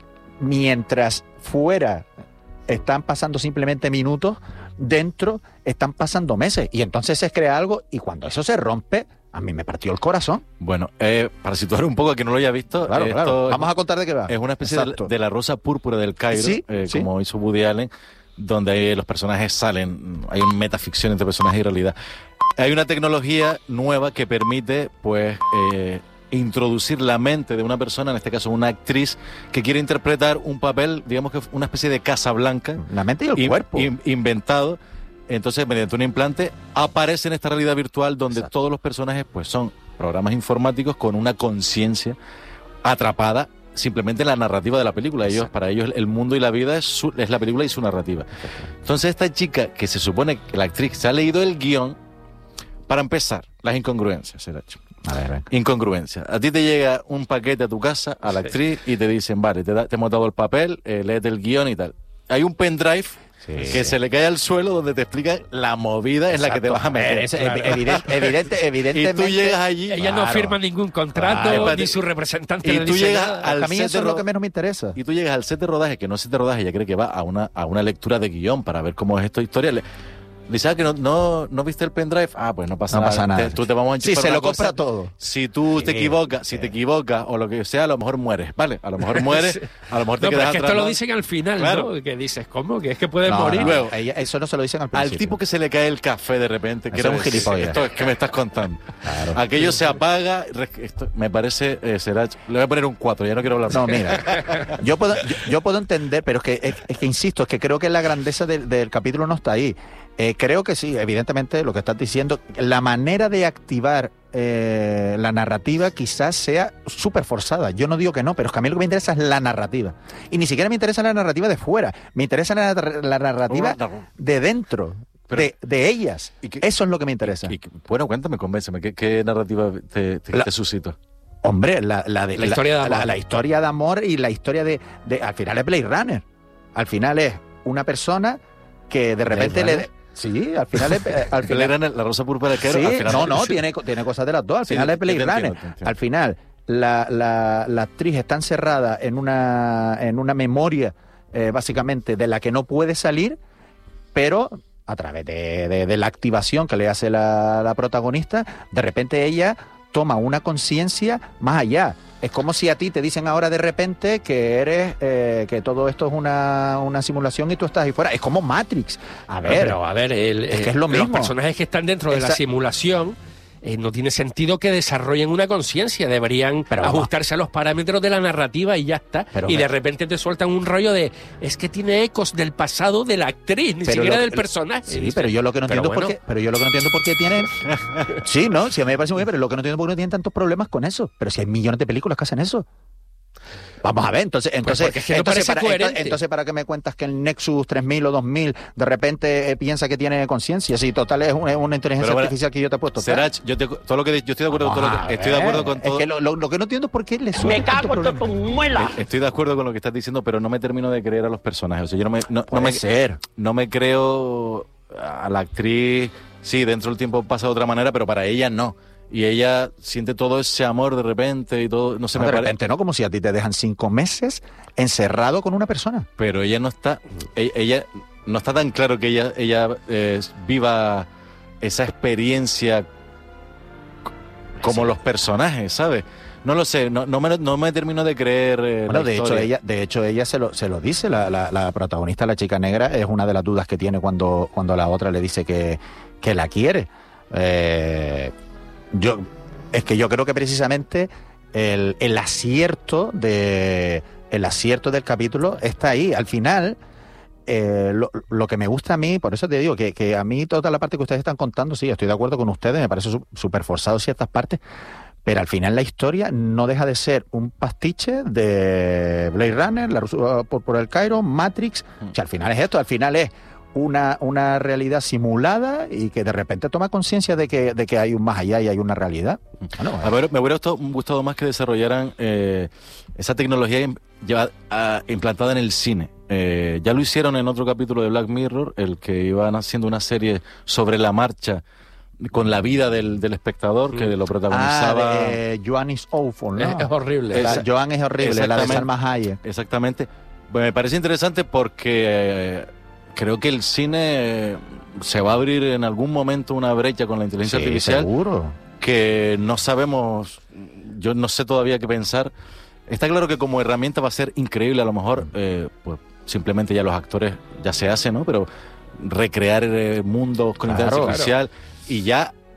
mientras fuera están pasando simplemente minutos, dentro están pasando meses y entonces se crea algo y cuando eso se rompe, a mí me partió el corazón. Bueno, eh, para situar un poco a quien no lo haya visto, claro, esto claro. Vamos a contar de qué va. Es una especie de, de la Rosa Púrpura del Cairo, sí, eh, sí. como hizo Woody Allen, donde los personajes salen, hay una metaficción entre personajes y realidad. Hay una tecnología nueva que permite, pues, eh, introducir la mente de una persona, en este caso una actriz, que quiere interpretar un papel, digamos que una especie de Casablanca. La mente y el in, cuerpo. In, inventado. Entonces, mediante un implante, aparece en esta realidad virtual donde Exacto. todos los personajes pues son programas informáticos con una conciencia atrapada simplemente en la narrativa de la película. Ellos, para ellos el mundo y la vida es, su, es la película y su narrativa. Entonces esta chica, que se supone que la actriz se ha leído el guión, para empezar, las incongruencias, Seracho. A ver, venga. Incongruencia. A ti te llega un paquete a tu casa, a la actriz, y te dicen, vale, te, da, te hemos dado el papel, eh, léete el guión y tal. Hay un pendrive sí, que sí. se le cae al suelo donde te explica la movida en la que te vas a meter. Es claro. evidente, evidente, evidentemente. Y tú llegas allí. Ella claro. no firma ningún contrato, claro. ni su representante y le tú dice llegas nada. al a mí set eso es lo que menos me interesa. Y tú llegas al set de rodaje, que no es set de rodaje, ella cree que va a una, a una lectura de guión para ver cómo es esta historia. Le, Dice, ah, que no, no, no viste el pendrive. Ah, pues no pasa no nada. Pasa nada. Te, tú te vamos a enchufar. Sí, se lo cosa. compra todo. Si tú sí, te equivocas, sí. si te equivocas o lo que sea, a lo mejor mueres, ¿vale? A lo mejor mueres, a lo mejor te no, quedas pero es que atrás, esto ¿no? lo dicen al final, claro. ¿no? Que dices, ¿cómo? Que es que puedes no, morir. No, Luego, ella, eso no se lo dicen al principio. Al tipo que se le cae el café de repente, que eso era un gilipollas. Esto es que me estás contando. Claro. Aquello se apaga. Esto me parece, eh, será. Le voy a poner un cuatro, ya no quiero hablar. No, mira. yo, puedo, yo, yo puedo entender, pero es que, es, es que insisto, es que creo que la grandeza del, del capítulo no está ahí. Eh, creo que sí, evidentemente lo que estás diciendo, la manera de activar eh, la narrativa quizás sea súper forzada. Yo no digo que no, pero es que a mí lo que me interesa es la narrativa. Y ni siquiera me interesa la narrativa de fuera, me interesa la, la narrativa de dentro, pero, de, de ellas. ¿Y qué, Eso es lo que me interesa. Y, y, bueno, cuéntame, convénceme, ¿qué, qué narrativa te, te, la, te suscita? Hombre, la, la, de, la, historia la, de amor. La, la historia de amor y la historia de, de... Al final es Blade Runner. Al final es una persona que de repente le... Sí, al final es... Al final, la Rosa Púrpura que sí, al final no, no, tiene, tiene cosas de las dos. Al sí, final es Blade Runner. Entiendo, entiendo. Al final, la, la, la actriz está encerrada en una, en una memoria, eh, básicamente, de la que no puede salir, pero a través de, de, de la activación que le hace la, la protagonista, de repente ella toma una conciencia más allá. Es como si a ti te dicen ahora de repente que eres, eh, que todo esto es una, una simulación y tú estás ahí fuera. Es como Matrix. A ver, pero a ver, el, es que es lo mismo. Los personajes que están dentro de Esa... la simulación eh, no tiene sentido que desarrollen una conciencia. Deberían pero ajustarse vamos. a los parámetros de la narrativa y ya está. Pero y de repente te sueltan un rollo de, es que tiene ecos del pasado de la actriz, ni siquiera lo, del personaje. Sí, dice, pero yo lo que no entiendo bueno. es por qué, pero yo lo que no entiendo por qué tienen... Sí, ¿no? Sí, a mí me parece muy bien, pero lo que no entiendo por qué no tienen tantos problemas con eso. Pero si hay millones de películas que hacen eso. Vamos a ver, entonces, entonces, pues es que no entonces, para, entonces, entonces, ¿para qué me cuentas que el Nexus tres mil o dos mil de repente eh, piensa que tiene conciencia? Si total es una, una inteligencia bueno, artificial que yo te he puesto. Serach, yo, te, todo lo que, yo estoy de acuerdo con todo lo que, estoy de acuerdo con todo. Es que lo, lo, lo que no entiendo es por qué le suena. Me cago en tu muela. Estoy de acuerdo con lo que estás diciendo, pero no me termino de creer a los personajes. O sea, yo no me, no, no me, ser. no me creo a la actriz. Sí, dentro del tiempo pasa de otra manera, pero para ella no. Y ella siente todo ese amor de repente y todo, no sé, no, me de parece. repente, ¿no? Como si a ti te dejan cinco meses encerrado con una persona. Pero ella no está, ella, ella no está tan claro que ella, ella eh, viva esa experiencia como sí. los personajes, ¿sabes? No lo sé, no, no, me, no me termino de creer. Eh, bueno, la de historia. hecho ella, de hecho ella se lo, se lo dice, la, la, la protagonista, la chica negra, es una de las dudas que tiene cuando, cuando la otra le dice que, que la quiere. Eh, Yo, es que yo creo que precisamente el, el acierto de el acierto del capítulo está ahí. Al final, eh, lo, lo que me gusta a mí, por eso te digo que, que a mí toda la parte que ustedes están contando, sí, estoy de acuerdo con ustedes, me parece súper forzado ciertas partes, pero al final la historia no deja de ser un pastiche de Blade Runner, la por, por el Cairo, Matrix, o sea, al final es esto, al final es Una, una realidad simulada y que de repente toma conciencia de que, de que hay un más allá y hay una realidad. Bueno, a ver, me hubiera gustado, gustado más que desarrollaran eh, esa tecnología lleva, a, implantada en el cine. Eh, ya lo hicieron en otro capítulo de Black Mirror, el que iban haciendo una serie sobre la marcha con la vida del, del espectador, que lo protagonizaba... Ah, de Joan is awful, ¿no? Es, es horrible. La, Joan es horrible, la de Salma Hayek. Exactamente. Me parece interesante porque... Eh, creo que el cine se va a abrir en algún momento una brecha con la inteligencia sí, artificial. Seguro. Que no sabemos, yo no sé todavía qué pensar. Está claro que como herramienta va a ser increíble, a lo mejor, eh, pues simplemente ya los actores ya se hace, ¿no? Pero recrear eh, mundos con claro, inteligencia artificial claro. y ya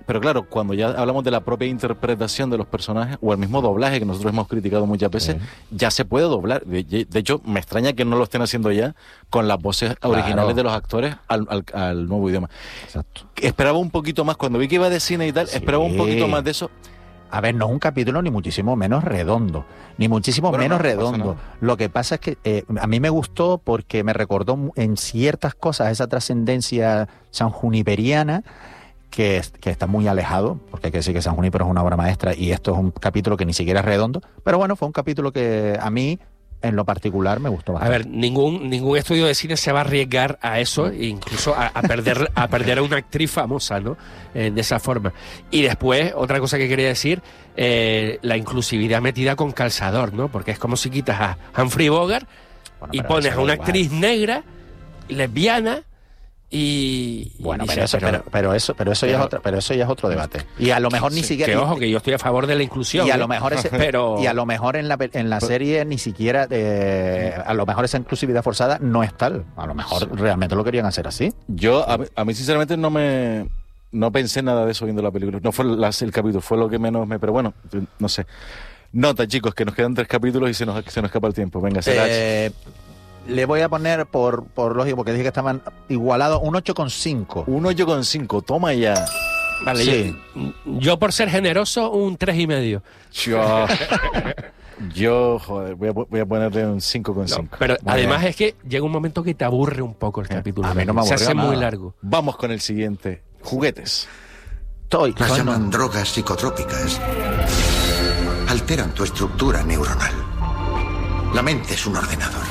pero claro, cuando ya hablamos de la propia interpretación de los personajes o el mismo doblaje que nosotros hemos criticado muchas veces, sí. ya se puede doblar. De, de hecho, me extraña que no lo estén haciendo ya con las voces claro. originales de los actores al, al, al nuevo idioma. Exacto. Esperaba un poquito más, cuando vi que iba de cine y tal, sí. esperaba un poquito más de eso. A ver, no es un capítulo ni muchísimo menos redondo, ni muchísimo bueno, menos no, redondo. No Lo que pasa es que eh, a mí me gustó porque me recordó en ciertas cosas esa trascendencia sanjuniperiana que, que está muy alejado, porque hay que decir que San Junípero es una obra maestra y esto es un capítulo que ni siquiera es redondo, pero bueno, fue un capítulo que a mí en lo particular me gustó bastante. A ver, ningún ningún estudio de cine se va a arriesgar a eso, incluso a, a perder a perder a una actriz famosa, ¿no? Eh, de esa forma. Y después, otra cosa que quería decir, eh, la inclusividad metida con calzador, ¿no? Porque es como si quitas a Humphrey Bogart bueno, y pones a una igual. actriz negra, lesbiana, y bueno, y pero, dice, eso, pero, pero eso pero eso pero, ya es otro pero eso ya es otro debate y a lo mejor ni sí, siquiera que ojo que yo estoy a favor de la inclusión y a lo mejor ese, pero y a lo mejor en la en la serie ni siquiera eh, a lo mejor esa inclusividad forzada no es tal, a lo mejor sí. realmente lo querían hacer así. Yo a, a mí sinceramente no me no pensé nada de eso viendo la película, no fue la, el capítulo, fue lo que menos me, pero bueno, no sé. Nota, chicos, que nos quedan tres capítulos y se nos se nos escapa el tiempo. Venga, será eh, le voy a poner, por, por lógico, porque dije que estaban igualados, un ocho coma cinco. Un ocho coma cinco, toma ya. Vale, sí. yo, yo por ser generoso, un tres y medio. Yo, yo joder, voy a, voy a ponerle un cinco coma cinco. No, pero muy además bien. Es que llega un momento que te aburre un poco el capítulo. A mí no me aburrió Se hace nada. muy largo. Vamos con el siguiente. Juguetes. Toy. Las llaman drogas psicotrópicas. Alteran tu estructura neuronal. La mente es un ordenador.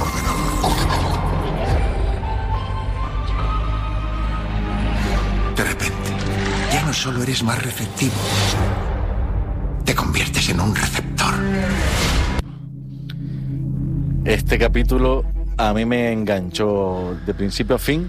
De repente, ya no solo eres más receptivo, te conviertes en un receptor. Este capítulo a mí me enganchó de principio a fin.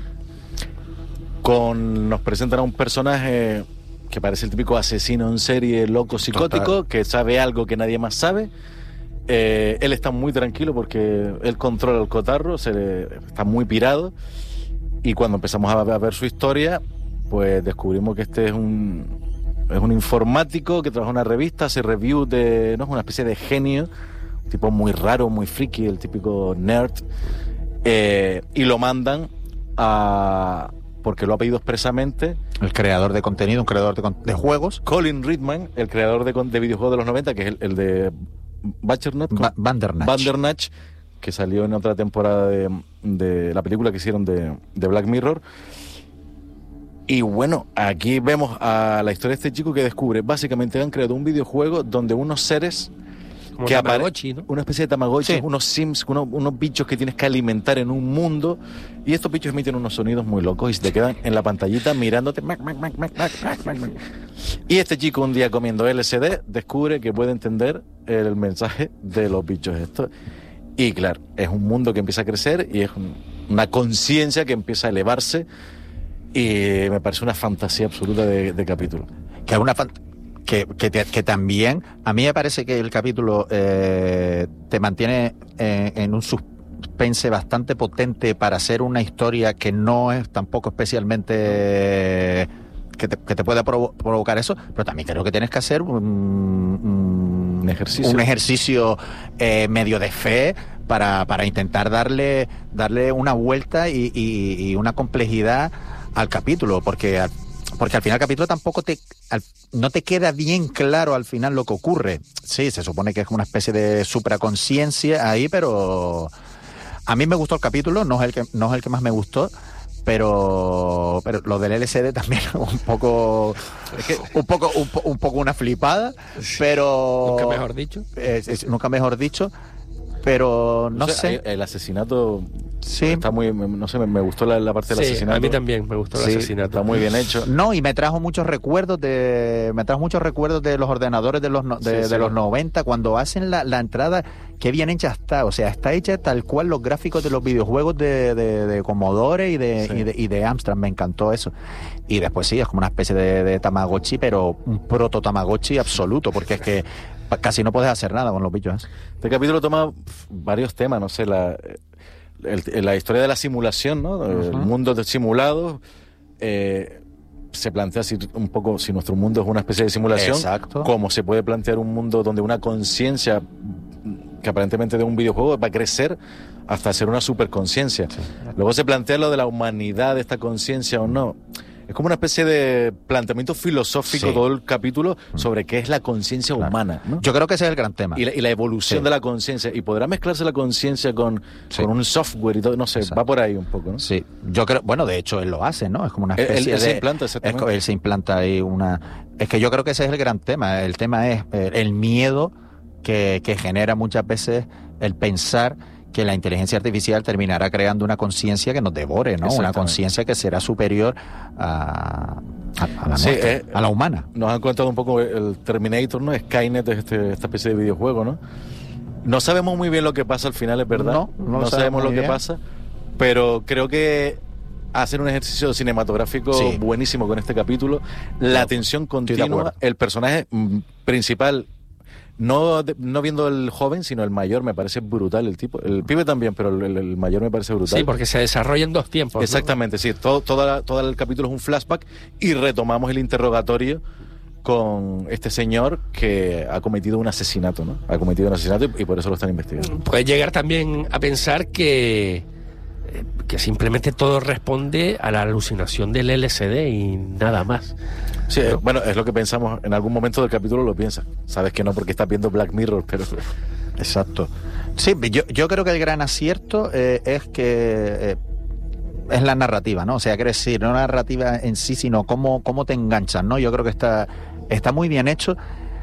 Con, nos presentan a un personaje que parece el típico asesino en serie, loco, psicótico, Total. que sabe algo que nadie más sabe. Eh, él está muy tranquilo porque él controla el cotarro, se le, está muy pirado, y cuando empezamos a, a ver su historia, pues descubrimos que este es un es un informático que trabaja en una revista, hace reviews de, no es una especie de genio, un tipo muy raro, muy friki, el típico nerd, eh, y lo mandan a porque lo ha pedido expresamente el creador de contenido, un creador de, de juegos, Colin Ridman, el creador de, de videojuegos de los noventa, que es el, el de Bachernat, ba Bandernach. Bandernach, que salió en otra temporada de, de la película que hicieron de, de Black Mirror. Y bueno, aquí vemos a la historia de este chico que descubre, básicamente han creado un videojuego donde unos seres como que Tamagotchi, ¿no? Una especie de Tamagotchi, sí. unos Sims, unos, unos bichos que tienes que alimentar en un mundo, y estos bichos emiten unos sonidos muy locos y se te quedan en la pantallita mirándote. Mac, mac, mac, mac, mac, mac, mac. Y este chico un día comiendo L S D descubre que puede entender el mensaje de los bichos estos. Y claro, es un mundo que empieza a crecer y es un, una conciencia que empieza a elevarse, y me parece una fantasía absoluta de, de capítulo. Que es una fantasía Que, que, te, que también, a mí me parece que el capítulo eh, te mantiene eh, en un suspense bastante potente para hacer una historia que no es tampoco especialmente eh, que, te, que te pueda provo provocar eso, pero también creo que tienes que hacer un, un, un ejercicio, un ejercicio eh, medio de fe para, para intentar darle, darle una vuelta y, y, y una complejidad al capítulo, porque Porque al final el capítulo tampoco te al, no te queda bien claro al final lo que ocurre. Sí, se supone que es una especie de supraconciencia ahí, pero a mí me gustó el capítulo, no es el que, no es el que más me gustó, pero pero lo del L S D también un poco es que, un poco un, un poco una flipada, pero nunca mejor dicho. Es, es, nunca mejor dicho. Pero no, no sé, sé. El asesinato sí. está muy, no sé, me, me gustó la, la parte del sí, asesinato. A mí también me gustó el sí, asesinato. Está muy bien hecho. No, y me trajo muchos recuerdos de, me trajo muchos recuerdos de los ordenadores de los de, sí, sí. de los noventa, cuando hacen la, la entrada, qué bien hecha está, o sea, está hecha tal cual los gráficos de los videojuegos de, de, de Commodore y de, sí. y de y de Amstrad, me encantó eso. Y después sí, es como una especie de, de Tamagotchi, pero un proto Tamagotchi absoluto, porque es que casi no puedes hacer nada con los bichos. Este capítulo toma varios temas, no sé, la, el, la historia de la simulación, ¿no? Uh-huh. El mundo de simulados, eh, se plantea si, un poco si nuestro mundo es una especie de simulación, Exacto. como se puede plantear un mundo donde una conciencia que aparentemente de un videojuego va a crecer hasta ser una superconciencia. Sí. Luego se plantea lo de la humanidad de esta conciencia o no. Es como una especie de planteamiento filosófico, sí, todo el capítulo sobre qué es la conciencia, claro, humana, ¿no? Yo creo que ese es el gran tema. Y la, y la evolución, sí, de la conciencia. Y podrá mezclarse la conciencia con, sí, con un software y todo, no sé, exacto, va por ahí un poco, ¿no? Sí, yo creo, bueno, de hecho él lo hace, ¿no? Es como una especie él, él de... se implanta, exactamente. Es, él se implanta ahí una... Es que yo creo que ese es el gran tema. El tema es el miedo que, que genera muchas veces el pensar que la inteligencia artificial terminará creando una conciencia que nos devore, ¿no? Una conciencia que será superior a, a, a la sí, nuestra, eh, a la humana. Nos han contado un poco el Terminator, ¿no? Skynet es este, esta especie de videojuego, ¿no? No sabemos muy bien lo que pasa al final, es verdad. No, no, no sabemos lo que bien. pasa, pero creo que hacen un ejercicio cinematográfico, sí, buenísimo con este capítulo. La no, tensión continua, el personaje principal... No, no viendo el joven, sino el mayor, me parece brutal el tipo. El pibe también, pero el, el mayor me parece brutal. Sí, porque se desarrolla en dos tiempos. Exactamente, ¿no? Sí. Todo, toda, todo el capítulo es un flashback y retomamos el interrogatorio con este señor que ha cometido un asesinato, ¿no? Ha cometido un asesinato y, y por eso lo están investigando. Puedes llegar también a pensar que, que simplemente todo responde a la alucinación del L S D y nada más. Sí, ¿no? Bueno, es lo que pensamos, en algún momento del capítulo lo piensas. Sabes que no porque estás viendo Black Mirror, pero... Exacto. Sí, yo, yo creo que el gran acierto eh, es que eh, es la narrativa, ¿no? O sea, quiero decir, no la narrativa en sí, sino cómo, cómo te enganchan, ¿no? Yo creo que está, está muy bien hecho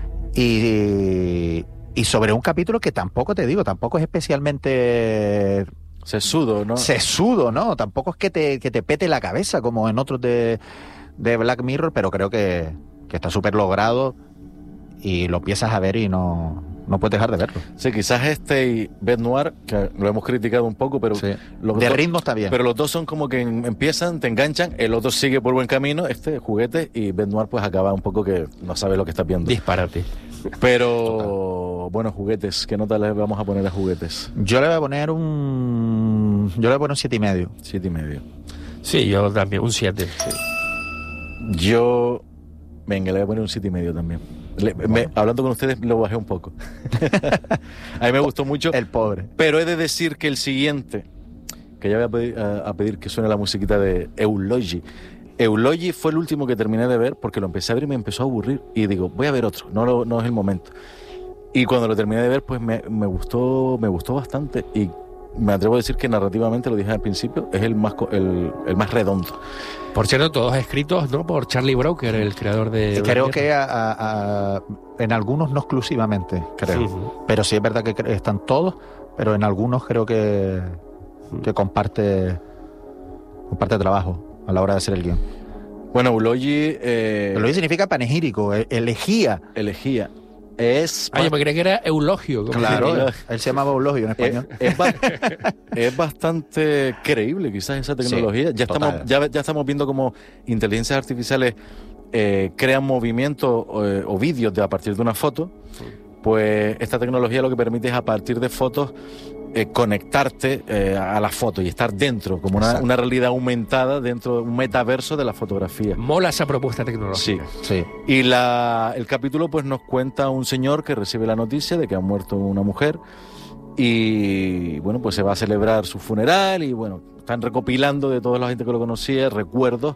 y, y sobre un capítulo que tampoco, te digo, tampoco es especialmente... Sesudo, ¿no? Sesudo, ¿no? Tampoco es que te, que te pete la cabeza como en otros de... de Black Mirror, pero creo que, que está súper logrado y lo empiezas a ver y no, no puedes dejar de verlo. Sí, quizás este y Bête Noire, que lo hemos criticado un poco, pero... Sí. Los de dos, ritmo está bien. Pero los dos son como que empiezan, te enganchan, el otro sigue por buen camino, este juguete, y Bête Noire pues acaba un poco que no sabes lo que estás viendo. Disparate. Pero, total, bueno, juguetes, ¿qué nota le vamos a poner a juguetes? Yo le voy a poner un... Yo le voy a poner un siete y medio. Siete y medio. Sí, yo también, un siete. Sí. Yo, venga, le voy a poner un siete y medio también. Le, bueno. me, hablando con ustedes lo bajé un poco. A mí me gustó mucho. El pobre. Pero he de decir que el siguiente, que ya voy a pedir, a, a pedir que suene la musiquita de Eulogy. Eulogy fue el último que terminé de ver porque lo empecé a ver y me empezó a aburrir. Y digo, voy a ver otro, no, no es el momento. Y cuando lo terminé de ver, pues me, me gustó, me gustó bastante. Y me atrevo a decir que narrativamente, lo dije al principio, es el más, el, el más redondo. Por cierto, todos escritos, ¿no?, por Charlie Brooker, el creador de... Creo que a, a, a, en algunos no exclusivamente, creo. Uh-huh. Pero sí es verdad que están todos, pero en algunos creo que, uh-huh. que comparte, comparte trabajo a la hora de hacer el guión. Bueno, Eulogy... Eh... Eulogy significa panegírico, elegía. Elegía. Es... Ah, yo me creía que era eulogio. Claro, él se llamaba eulogio en español. Es, es, ba es bastante creíble quizás esa tecnología. Sí, ya, estamos, ya, ya estamos viendo cómo inteligencias artificiales eh, crean movimientos eh, o vídeos de, a partir de una foto. Sí. Pues esta tecnología lo que permite es a partir de fotos eh, conectarte eh, a la foto y estar dentro, como una, una realidad aumentada dentro de un metaverso de la fotografía. Mola esa propuesta tecnológica. Sí, sí. Y la, el capítulo pues nos cuenta un señor que recibe la noticia de que ha muerto una mujer y bueno, pues se va a celebrar su funeral y bueno, están recopilando de toda la gente que lo conocía recuerdos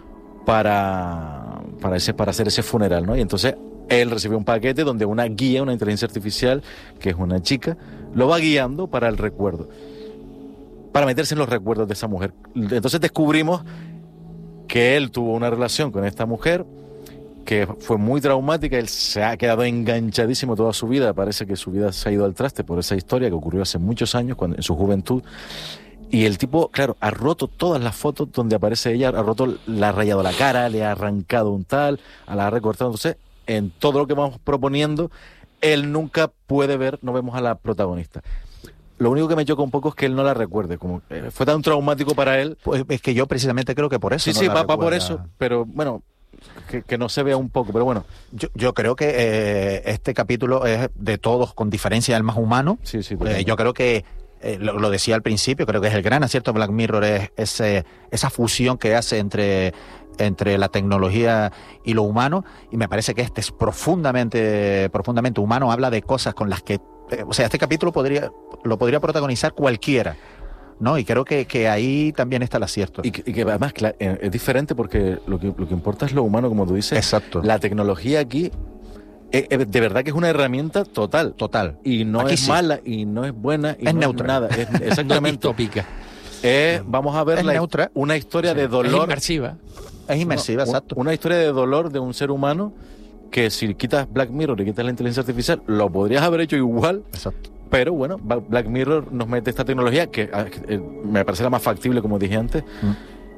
para, para, ese, para hacer ese funeral, ¿no? Y entonces él recibe un paquete donde una guía, una inteligencia artificial, que es una chica, lo va guiando para el recuerdo, para meterse en los recuerdos de esa mujer. Entonces descubrimos que él tuvo una relación con esta mujer que fue muy traumática, él se ha quedado enganchadísimo toda su vida, parece que su vida se ha ido al traste por esa historia que ocurrió hace muchos años, cuando, en su juventud. Y el tipo, claro, ha roto todas las fotos donde aparece ella, ha roto, le ha rayado la cara, le ha arrancado un tal, la ha recortado. Entonces, en todo lo que vamos proponiendo, él nunca puede ver, no vemos a la protagonista. Lo único que me choca un poco es que él no la recuerde, como eh, fue tan traumático para él. Pues es que yo precisamente creo que por eso. Sí, no sí, la va, va recuerda. por eso, pero bueno, que, que no se vea un poco, pero bueno. Yo, yo creo que eh, este capítulo es de todos, con diferencia, el más humano. Sí, sí. Eh, yo creo que eh, lo, lo decía al principio, creo que es el gran acierto de Black Mirror, es ese, esa fusión que hace entre, entre la tecnología y lo humano, y me parece que este es profundamente, profundamente humano, habla de cosas con las que, eh, o sea, este capítulo podría, lo podría protagonizar cualquiera, ¿no? Y creo que, que ahí también está el acierto. Y que, y que además, claro, es diferente porque lo que, lo que importa es lo humano, como tú dices. Exacto. La tecnología aquí, eh, eh, de verdad que es una herramienta total. Total. Y no Aquí es sí. mala, y no es buena, y Es no neutra. es nada. Es exactamente. No distópica. Eh, vamos a ver Es la, neutra. una historia Sí, de dolor. Es inmersiva. Es inmersiva, No, exacto. Una historia de dolor de un ser humano que si quitas Black Mirror y quitas la inteligencia artificial, lo podrías haber hecho igual. Exacto. Pero bueno, Black Mirror nos mete esta tecnología que eh, me parece la más factible, como dije antes. Mm.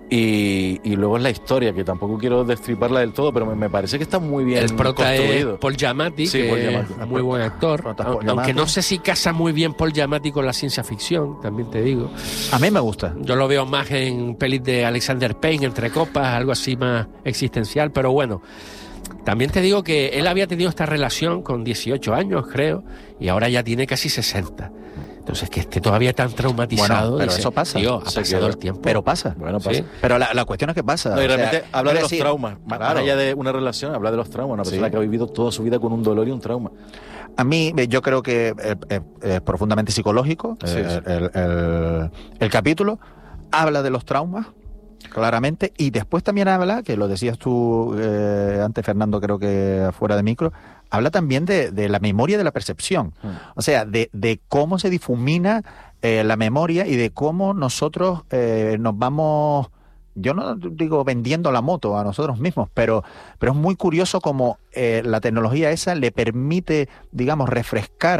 Y, y luego es la historia, que tampoco quiero destriparla del todo, pero me, me parece que está muy bien el prota construido. Es Paul Giamatti, Sí, que Paul Giamatti. es muy buen actor. Prota Aunque Paul Giamatti. no sé si casa muy bien Paul Giamatti con la ciencia ficción, también te digo. A mí me gusta. Yo lo veo más en pelis de Alexander Payne, Entre copas, algo así más existencial, pero bueno. También te digo que él había tenido esta relación con dieciocho años, creo, y ahora ya tiene casi sesenta. Entonces, que esté todavía tan traumatizado. Bueno, pero dice, eso pasa. Tío, ha Se pasado quedó. el tiempo. Pero pasa. Bueno, pasa. Sí. Pero la, la cuestión es que pasa. No, y o sea, realmente habla de es los decir, traumas. Más claro. allá de una relación, habla de los traumas. Una persona Sí. que ha vivido toda su vida con un dolor y un trauma. A mí, eh, yo creo que eh, eh, es profundamente psicológico. Sí, eh, sí. El, el- el capítulo habla de los traumas, claramente, y después también habla, que lo decías tú eh, antes, Fernando, creo que fuera de micro, habla también de, de la memoria y de la percepción. Mm. O sea, de, de cómo se difumina eh, la memoria y de cómo nosotros eh, nos vamos... Yo no digo vendiendo la moto a nosotros mismos, pero, pero es muy curioso cómo eh, la tecnología esa le permite, digamos, refrescar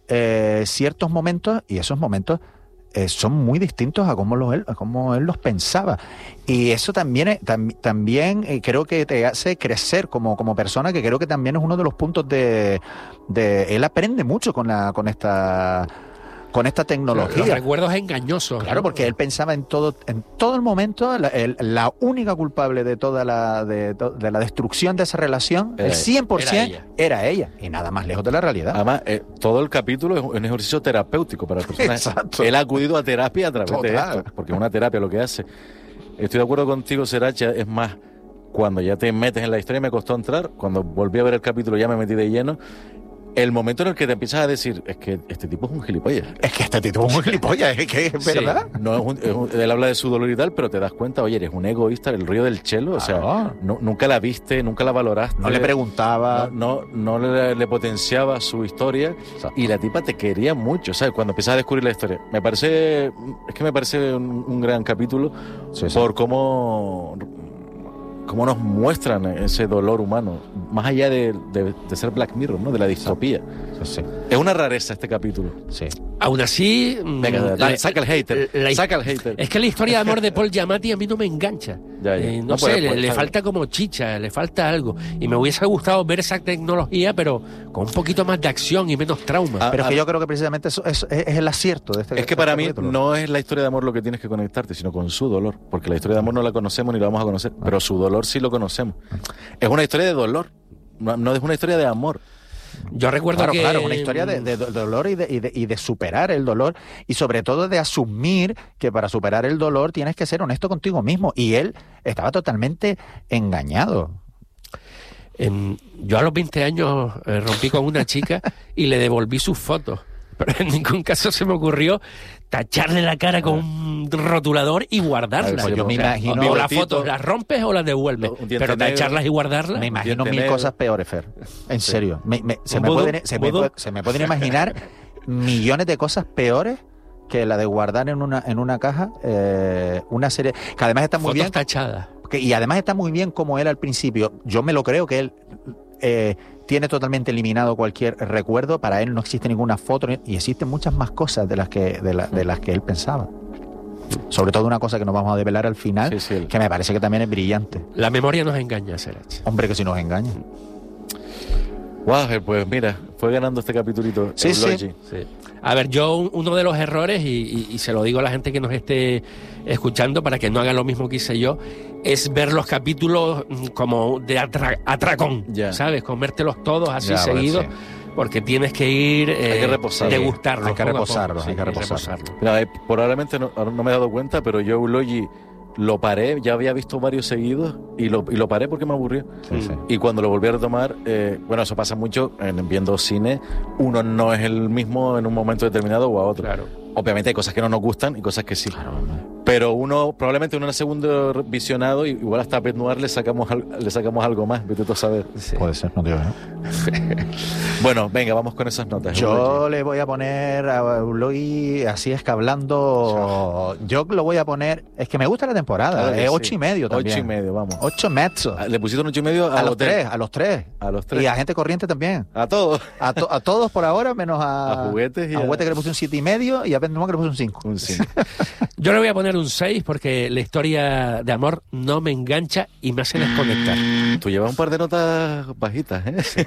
eh, ciertos momentos, y esos momentos eh, son muy distintos a cómo, lo él, a cómo él los pensaba. Y eso también, eh, tam, también eh, creo que te hace crecer como, como persona, que creo que también es uno de los puntos de... de él aprende mucho con, la, con esta... con esta tecnología. Los recuerdos engañosos. Claro, ¿no? porque él pensaba en todo, en todo el momento, la, el, la única culpable de toda la, de, de la destrucción de esa relación, Era el cien por ciento, era ella. era ella, y nada más lejos de la realidad. Además, eh, todo el capítulo es un ejercicio terapéutico para la persona. Exacto. Él ha acudido a terapia a través Total. de esto, porque es una terapia lo que hace. Estoy de acuerdo contigo, Seracha, es más, cuando ya te metes en la historia me costó entrar, cuando volví a ver el capítulo ya me metí de lleno. El momento en el que te empiezas a decir, es que este tipo es un gilipollas. Es que este tipo es un gilipollas, es que es Sí. verdad. No es un- es un- él habla de su dolor y tal, pero te das cuenta, oye, eres un egoísta, el río del chelo, o sea, Claro. no- nunca la viste, nunca la valoraste. No le preguntaba. No, no, no le, le potenciaba su historia. Exacto. Y la tipa te quería mucho, ¿sabes? Cuando empiezas a descubrir la historia. Me parece, es que me parece un, un gran capítulo Sí, sí. por cómo, cómo nos muestran ese dolor humano, más allá de, de- de ser Black Mirror, ¿no? De la distopía. Sí, sí. Es una rareza este capítulo. Sí. Aún así... mm, Venga, dale, la- saca el hater, la- saca el hater. Es que la historia de amor de Paul Giamatti a mí no me engancha. Ya, ya. Eh, no, No, sé, pues, le, pues, le está falta como chicha, le falta algo. Y me hubiese gustado ver esa tecnología, pero con un poquito más de acción y menos trauma. Ah, Pero es ah, que yo creo que precisamente eso es, es- es el acierto de este Es que para mí capítulo. no es la historia de amor lo que tienes que conectarte, sino con su dolor. Porque la historia de amor no la conocemos ni la vamos a conocer, pero su dolor sí lo conocemos. Es una historia de dolor, no, no es una historia de amor. Yo recuerdo Claro, que... claro, una historia de, de dolor y de, y, de, y de superar el dolor, y sobre todo de asumir que para superar el dolor tienes que ser honesto contigo mismo. Y él estaba totalmente engañado. En- yo a los veinte años eh, rompí con una chica y le devolví sus fotos. Pero en ningún caso se me ocurrió tacharle la cara con un rotulador y guardarla. Pues yo me O sea, imagino- o las fotos las rompes o las devuelves. Un diente Pero negro. tacharlas y guardarlas. Me imagino diente mil negro. cosas peores, Fer. En Sí. serio. Me- me- se, ¿Un me vudú? pueden, se, me, ¿Vudú? pu- se me pueden imaginar millones de cosas peores que la de guardar en una, en una caja eh, una serie que además está muy Fotos bien. tachadas. Que- y además está muy bien como él al principio. Yo me lo creo que él eh, tiene totalmente eliminado cualquier recuerdo. Para él no existe ninguna foto ni- y existen muchas más cosas de las que de, la- de las que él pensaba. Sobre todo una cosa que nos vamos a develar al final, Sí, sí, el- que me parece que también es brillante. La memoria nos engaña, Serach. Hombre, que si nos engaña. Guau, pues mira, fue ganando este capitulito. Sí, sí. Eulogy. Sí. A ver, yo un- uno de los errores, y, y- y se lo digo a la gente que nos esté escuchando para que no hagan lo mismo que hice yo, es ver los capítulos mm, como de atra- atracón, Ya. ¿sabes? Comértelos todos así Ya, bueno, seguidos. sí. porque tienes que ir eh, hay que reposarlo. degustarlo. Hay que poco a reposarlo, poco. hay que Sí, reposarlo. Mira, eh, probablemente no, ahora no me he dado cuenta, pero yo Eulogi lo paré, ya había visto varios seguidos y lo, y lo paré porque me aburrió. Sí, sí. Y cuando lo volví a retomar, eh, bueno, eso pasa mucho en viendo cine, uno no es el mismo en un momento determinado o a otro. Claro. Obviamente hay cosas que no nos gustan y cosas que sí. Claro. Pero uno, probablemente en un segundo visionado, igual hasta a Pet Noir le sacamos, le sacamos algo más, vete tú a saber. Sí. Puede ser, no digo yo. Bueno, venga, vamos con esas notas. Yo Eulogi. le voy a poner a Eulogi, así es que hablando, yo lo voy a poner, es que me gusta la temporada, Claro que es sí. ocho y medio también. Ocho y medio, vamos. Ocho mezzo. Le pusiste un ocho y medio a, A los hotel. tres, a los tres. A los tres. Y a gente corriente también. A todos. A, to- a todos por ahora, menos a, A Juguetes y a a- Juguetes que le puse un siete y medio y a Pet Noir que le puse un cinco. Un cinco. Yo le voy a poner un seis porque la historia de amor no me engancha y me hace desconectar. Tú llevas un par de notas bajitas, ¿eh?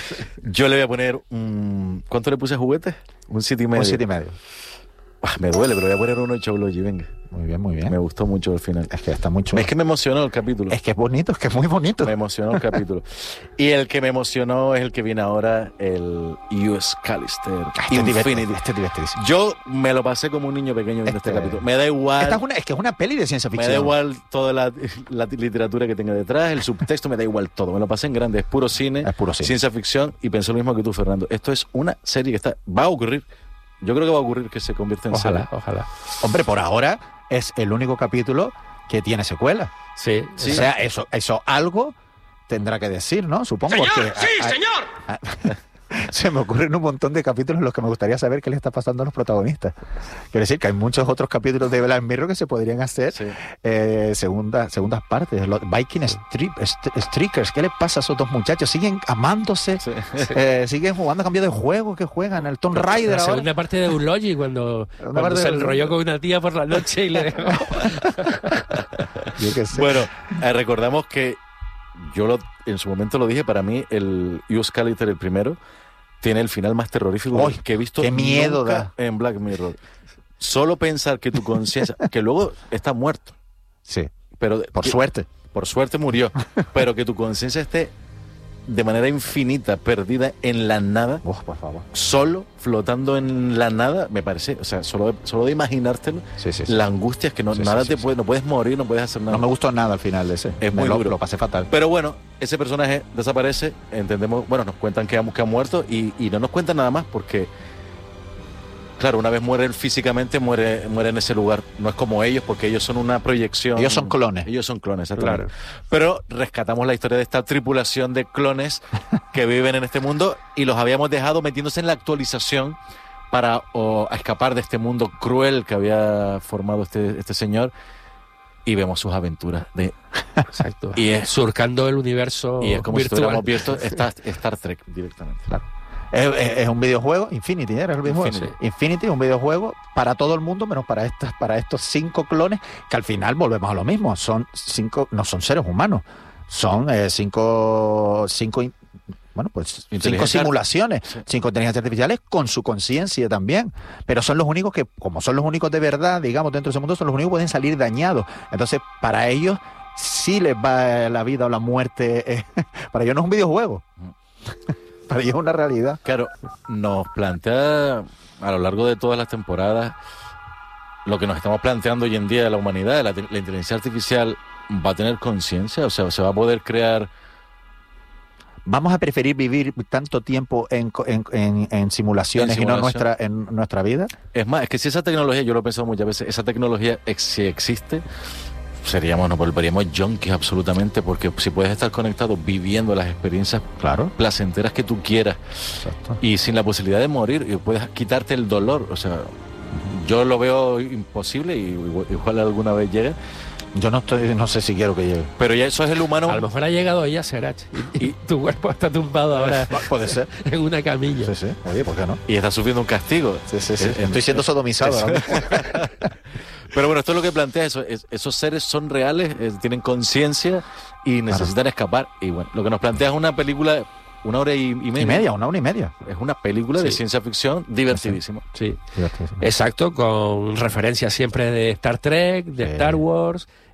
Yo le voy a poner un... ¿Cuánto le puse a Juguetes? Un siete y medio. Un siete y medio. Ah, me duele, pero voy a poner un ocho a Eulogi, venga. Muy bien, muy bien. Me gustó mucho el final. Es que está mucho. Es que me emocionó el capítulo. Es que es bonito, es que es muy bonito. Me emocionó el capítulo. Y el que me emocionó es el que viene ahora, el U S Callister Este es Infinity. divertido, este es divertidísimo. Yo me lo pasé como un niño pequeño viendo este, Este- capítulo. Me da igual. Esta es, una, es que es una peli de ciencia Me ficción. da igual toda la, la literatura que tenga detrás, el subtexto, me da igual todo. Me lo pasé en grande. Es puro cine, Es puro cine. ciencia ficción, y pensé lo mismo que tú, Fernando. Esto es una serie que está va a ocurrir. Yo creo que va a ocurrir que se convierta en Ojalá, serie. ojalá. Hombre, por ahora es el único capítulo que tiene secuela. Sí, O sea, eso, eso algo tendrá que decir, ¿no? Supongo. ¡Señor! Porque ¡Sí, a- a- señor! a- se me ocurren un montón de capítulos en los que me gustaría saber qué le está pasando a los protagonistas. Quiero decir que hay muchos otros capítulos de Black Mirror que se podrían hacer Sí. eh, segunda, segundas partes. Los Viking Strip, St- Strikers, ¿qué les pasa a esos dos muchachos? ¿Siguen amándose? Sí. Eh, ¿Siguen jugando a cambio de juego? ¿Qué juegan? ¿El Tomb Raider La ahora? segunda parte de Eulogi cuando, cuando parte se de- enrolló con una tía por la noche y le dejó. Yo qué sé. Bueno, eh, recordamos que yo lo, en su momento lo dije, para mí el U S Callister, el primero, tiene el final más terrorífico ¡Uy! que he visto ¡Qué miedo nunca da! en Black Mirror. Solo pensar que tu conciencia, que luego está muerto, Sí, pero por que- suerte. por suerte murió, pero que tu conciencia esté de manera infinita, perdida en la nada, Uf, por favor. solo flotando en la nada, me parece, o sea, solo de, solo de imaginártelo, Sí, sí, sí. la angustia es que no, Sí, nada sí, te sí, puede, no puedes morir, no puedes hacer nada. No me gustó nada al final de ese. Es Me muy lo, duro. lo pasé fatal. Pero bueno, ese personaje desaparece, entendemos, bueno, nos cuentan que ha, que ha muerto y, y no nos cuentan nada más porque, claro, una vez muere él físicamente, muere, muere en ese lugar. No es como ellos, porque ellos son una proyección. Ellos son clones. Ellos son clones, exactamente. Claro. Pero rescatamos la historia de esta tripulación de clones que viven en este mundo y los habíamos dejado metiéndose en la actualización para o, a escapar de este mundo cruel que había formado este, este señor. Y vemos sus aventuras de Exacto. Y es- surcando el universo y es como virtual. si tuviéramos visto Star, Star Trek directamente. Claro. Es, es- es un videojuego, Infinity, ¿era el videojuego? Infinity. Sí. Infinity, un videojuego para todo el mundo, menos para estas, para estos cinco clones, que al final volvemos a lo mismo. Son cinco, no son seres humanos, son eh, cinco, cinco, in- bueno, pues cinco Inteligencia- simulaciones, Sí. cinco inteligencias artificiales con su conciencia también. Pero son los únicos que, como son los únicos de verdad, digamos, dentro de ese mundo, son los únicos que pueden salir dañados. Entonces, para ellos sí les va la vida o la muerte. eh, para ellos no es un videojuego. Para ellos es una realidad. Claro, nos plantea a lo largo de todas las temporadas lo que nos estamos planteando hoy en día de la humanidad. La, la inteligencia artificial va a tener conciencia, o sea, se va a poder crear. Vamos a preferir vivir tanto tiempo en, co- en, en- en simulaciones En y no simulación. nuestra, en nuestra vida. Es más, es que si esa tecnología, yo lo he pensado muchas veces, esa tecnología ex- si existe, seríamos, nos volveríamos junkies absolutamente, porque si puedes estar conectado viviendo las experiencias Claro. placenteras que tú quieras Exacto. y sin la posibilidad de morir, y puedes quitarte el dolor, o sea, yo lo veo imposible y igual, igual alguna vez llega, Yo no estoy, no sé si quiero que llegue. pero ya eso es el humano. A lo mejor ha llegado ella, Serach, y, y tu cuerpo está tumbado ahora Puede ser. en una camilla. Sí, sí. Oye, ¿por qué no? Y está sufriendo un castigo. Sí, sí, sí. Eh, Estoy siendo sodomizado ahora mismo. Pero bueno, esto es lo que plantea eso. es- esos seres son reales, eh, tienen conciencia y necesitan escapar. Y bueno, lo que nos plantea es una película, una hora y, y media. Y media, una hora y media. Es una película de Sí. ciencia ficción divertidísima. Sí. Divertidísimo. Exacto, con referencias siempre de Star Trek, de Sí. Star Wars,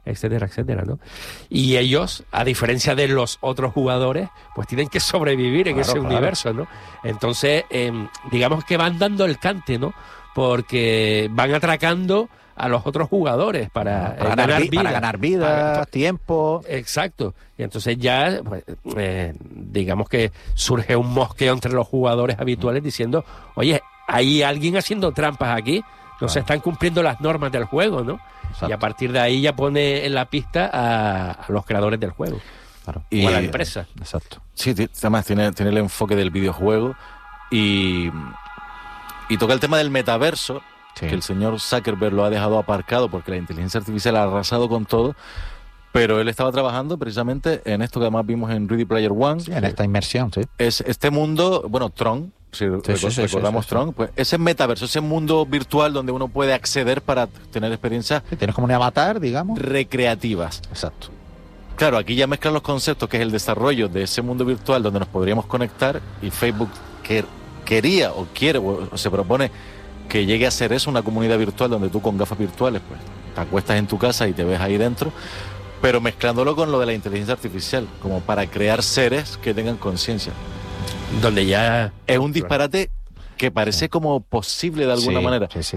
etcétera, etcétera, ¿no? Y ellos, a diferencia de los otros jugadores, pues tienen que sobrevivir en Claro, ese claro. universo, ¿no? Entonces, eh, digamos que van dando el cante, ¿no? Porque van atracando a los otros jugadores para, Para eh, ganar ganar vi- vida. para ganar vida, Para- tiempo. Exacto. Y entonces ya, pues, eh, digamos que surge un mosqueo entre los jugadores habituales diciendo, oye, hay alguien haciendo trampas aquí, no se están cumpliendo las normas del juego, ¿no? Exacto. Y a partir de ahí ya pone en la pista a, a los creadores del juego. Claro. O a la empresa. Exacto. Sí, ti- además tiene, tiene el enfoque del videojuego y, y toca el tema del metaverso, Sí. que el señor Zuckerberg lo ha dejado aparcado porque la inteligencia artificial ha arrasado con todo, pero él estaba trabajando precisamente en esto que además vimos en Ready Player One. Sí, en esta inmersión, sí. Es este mundo, bueno, Tron, si Sí, sí, sí, recordamos sí, sí, sí. Tron, pues ese metaverso, ese mundo virtual donde uno puede acceder para tener experiencias Sí, tienes como un avatar, digamos. recreativas. Exacto. Claro, aquí ya mezclan los conceptos, que es el desarrollo de ese mundo virtual donde nos podríamos conectar, y Facebook que quería o quiere o, o se propone que llegue a ser eso, una comunidad virtual donde tú con gafas virtuales pues te acuestas en tu casa y te ves ahí dentro, pero mezclándolo con lo de la inteligencia artificial, como para crear seres que tengan conciencia. Donde ya... Es un disparate que parece como posible de alguna Sí, manera. sí, sí.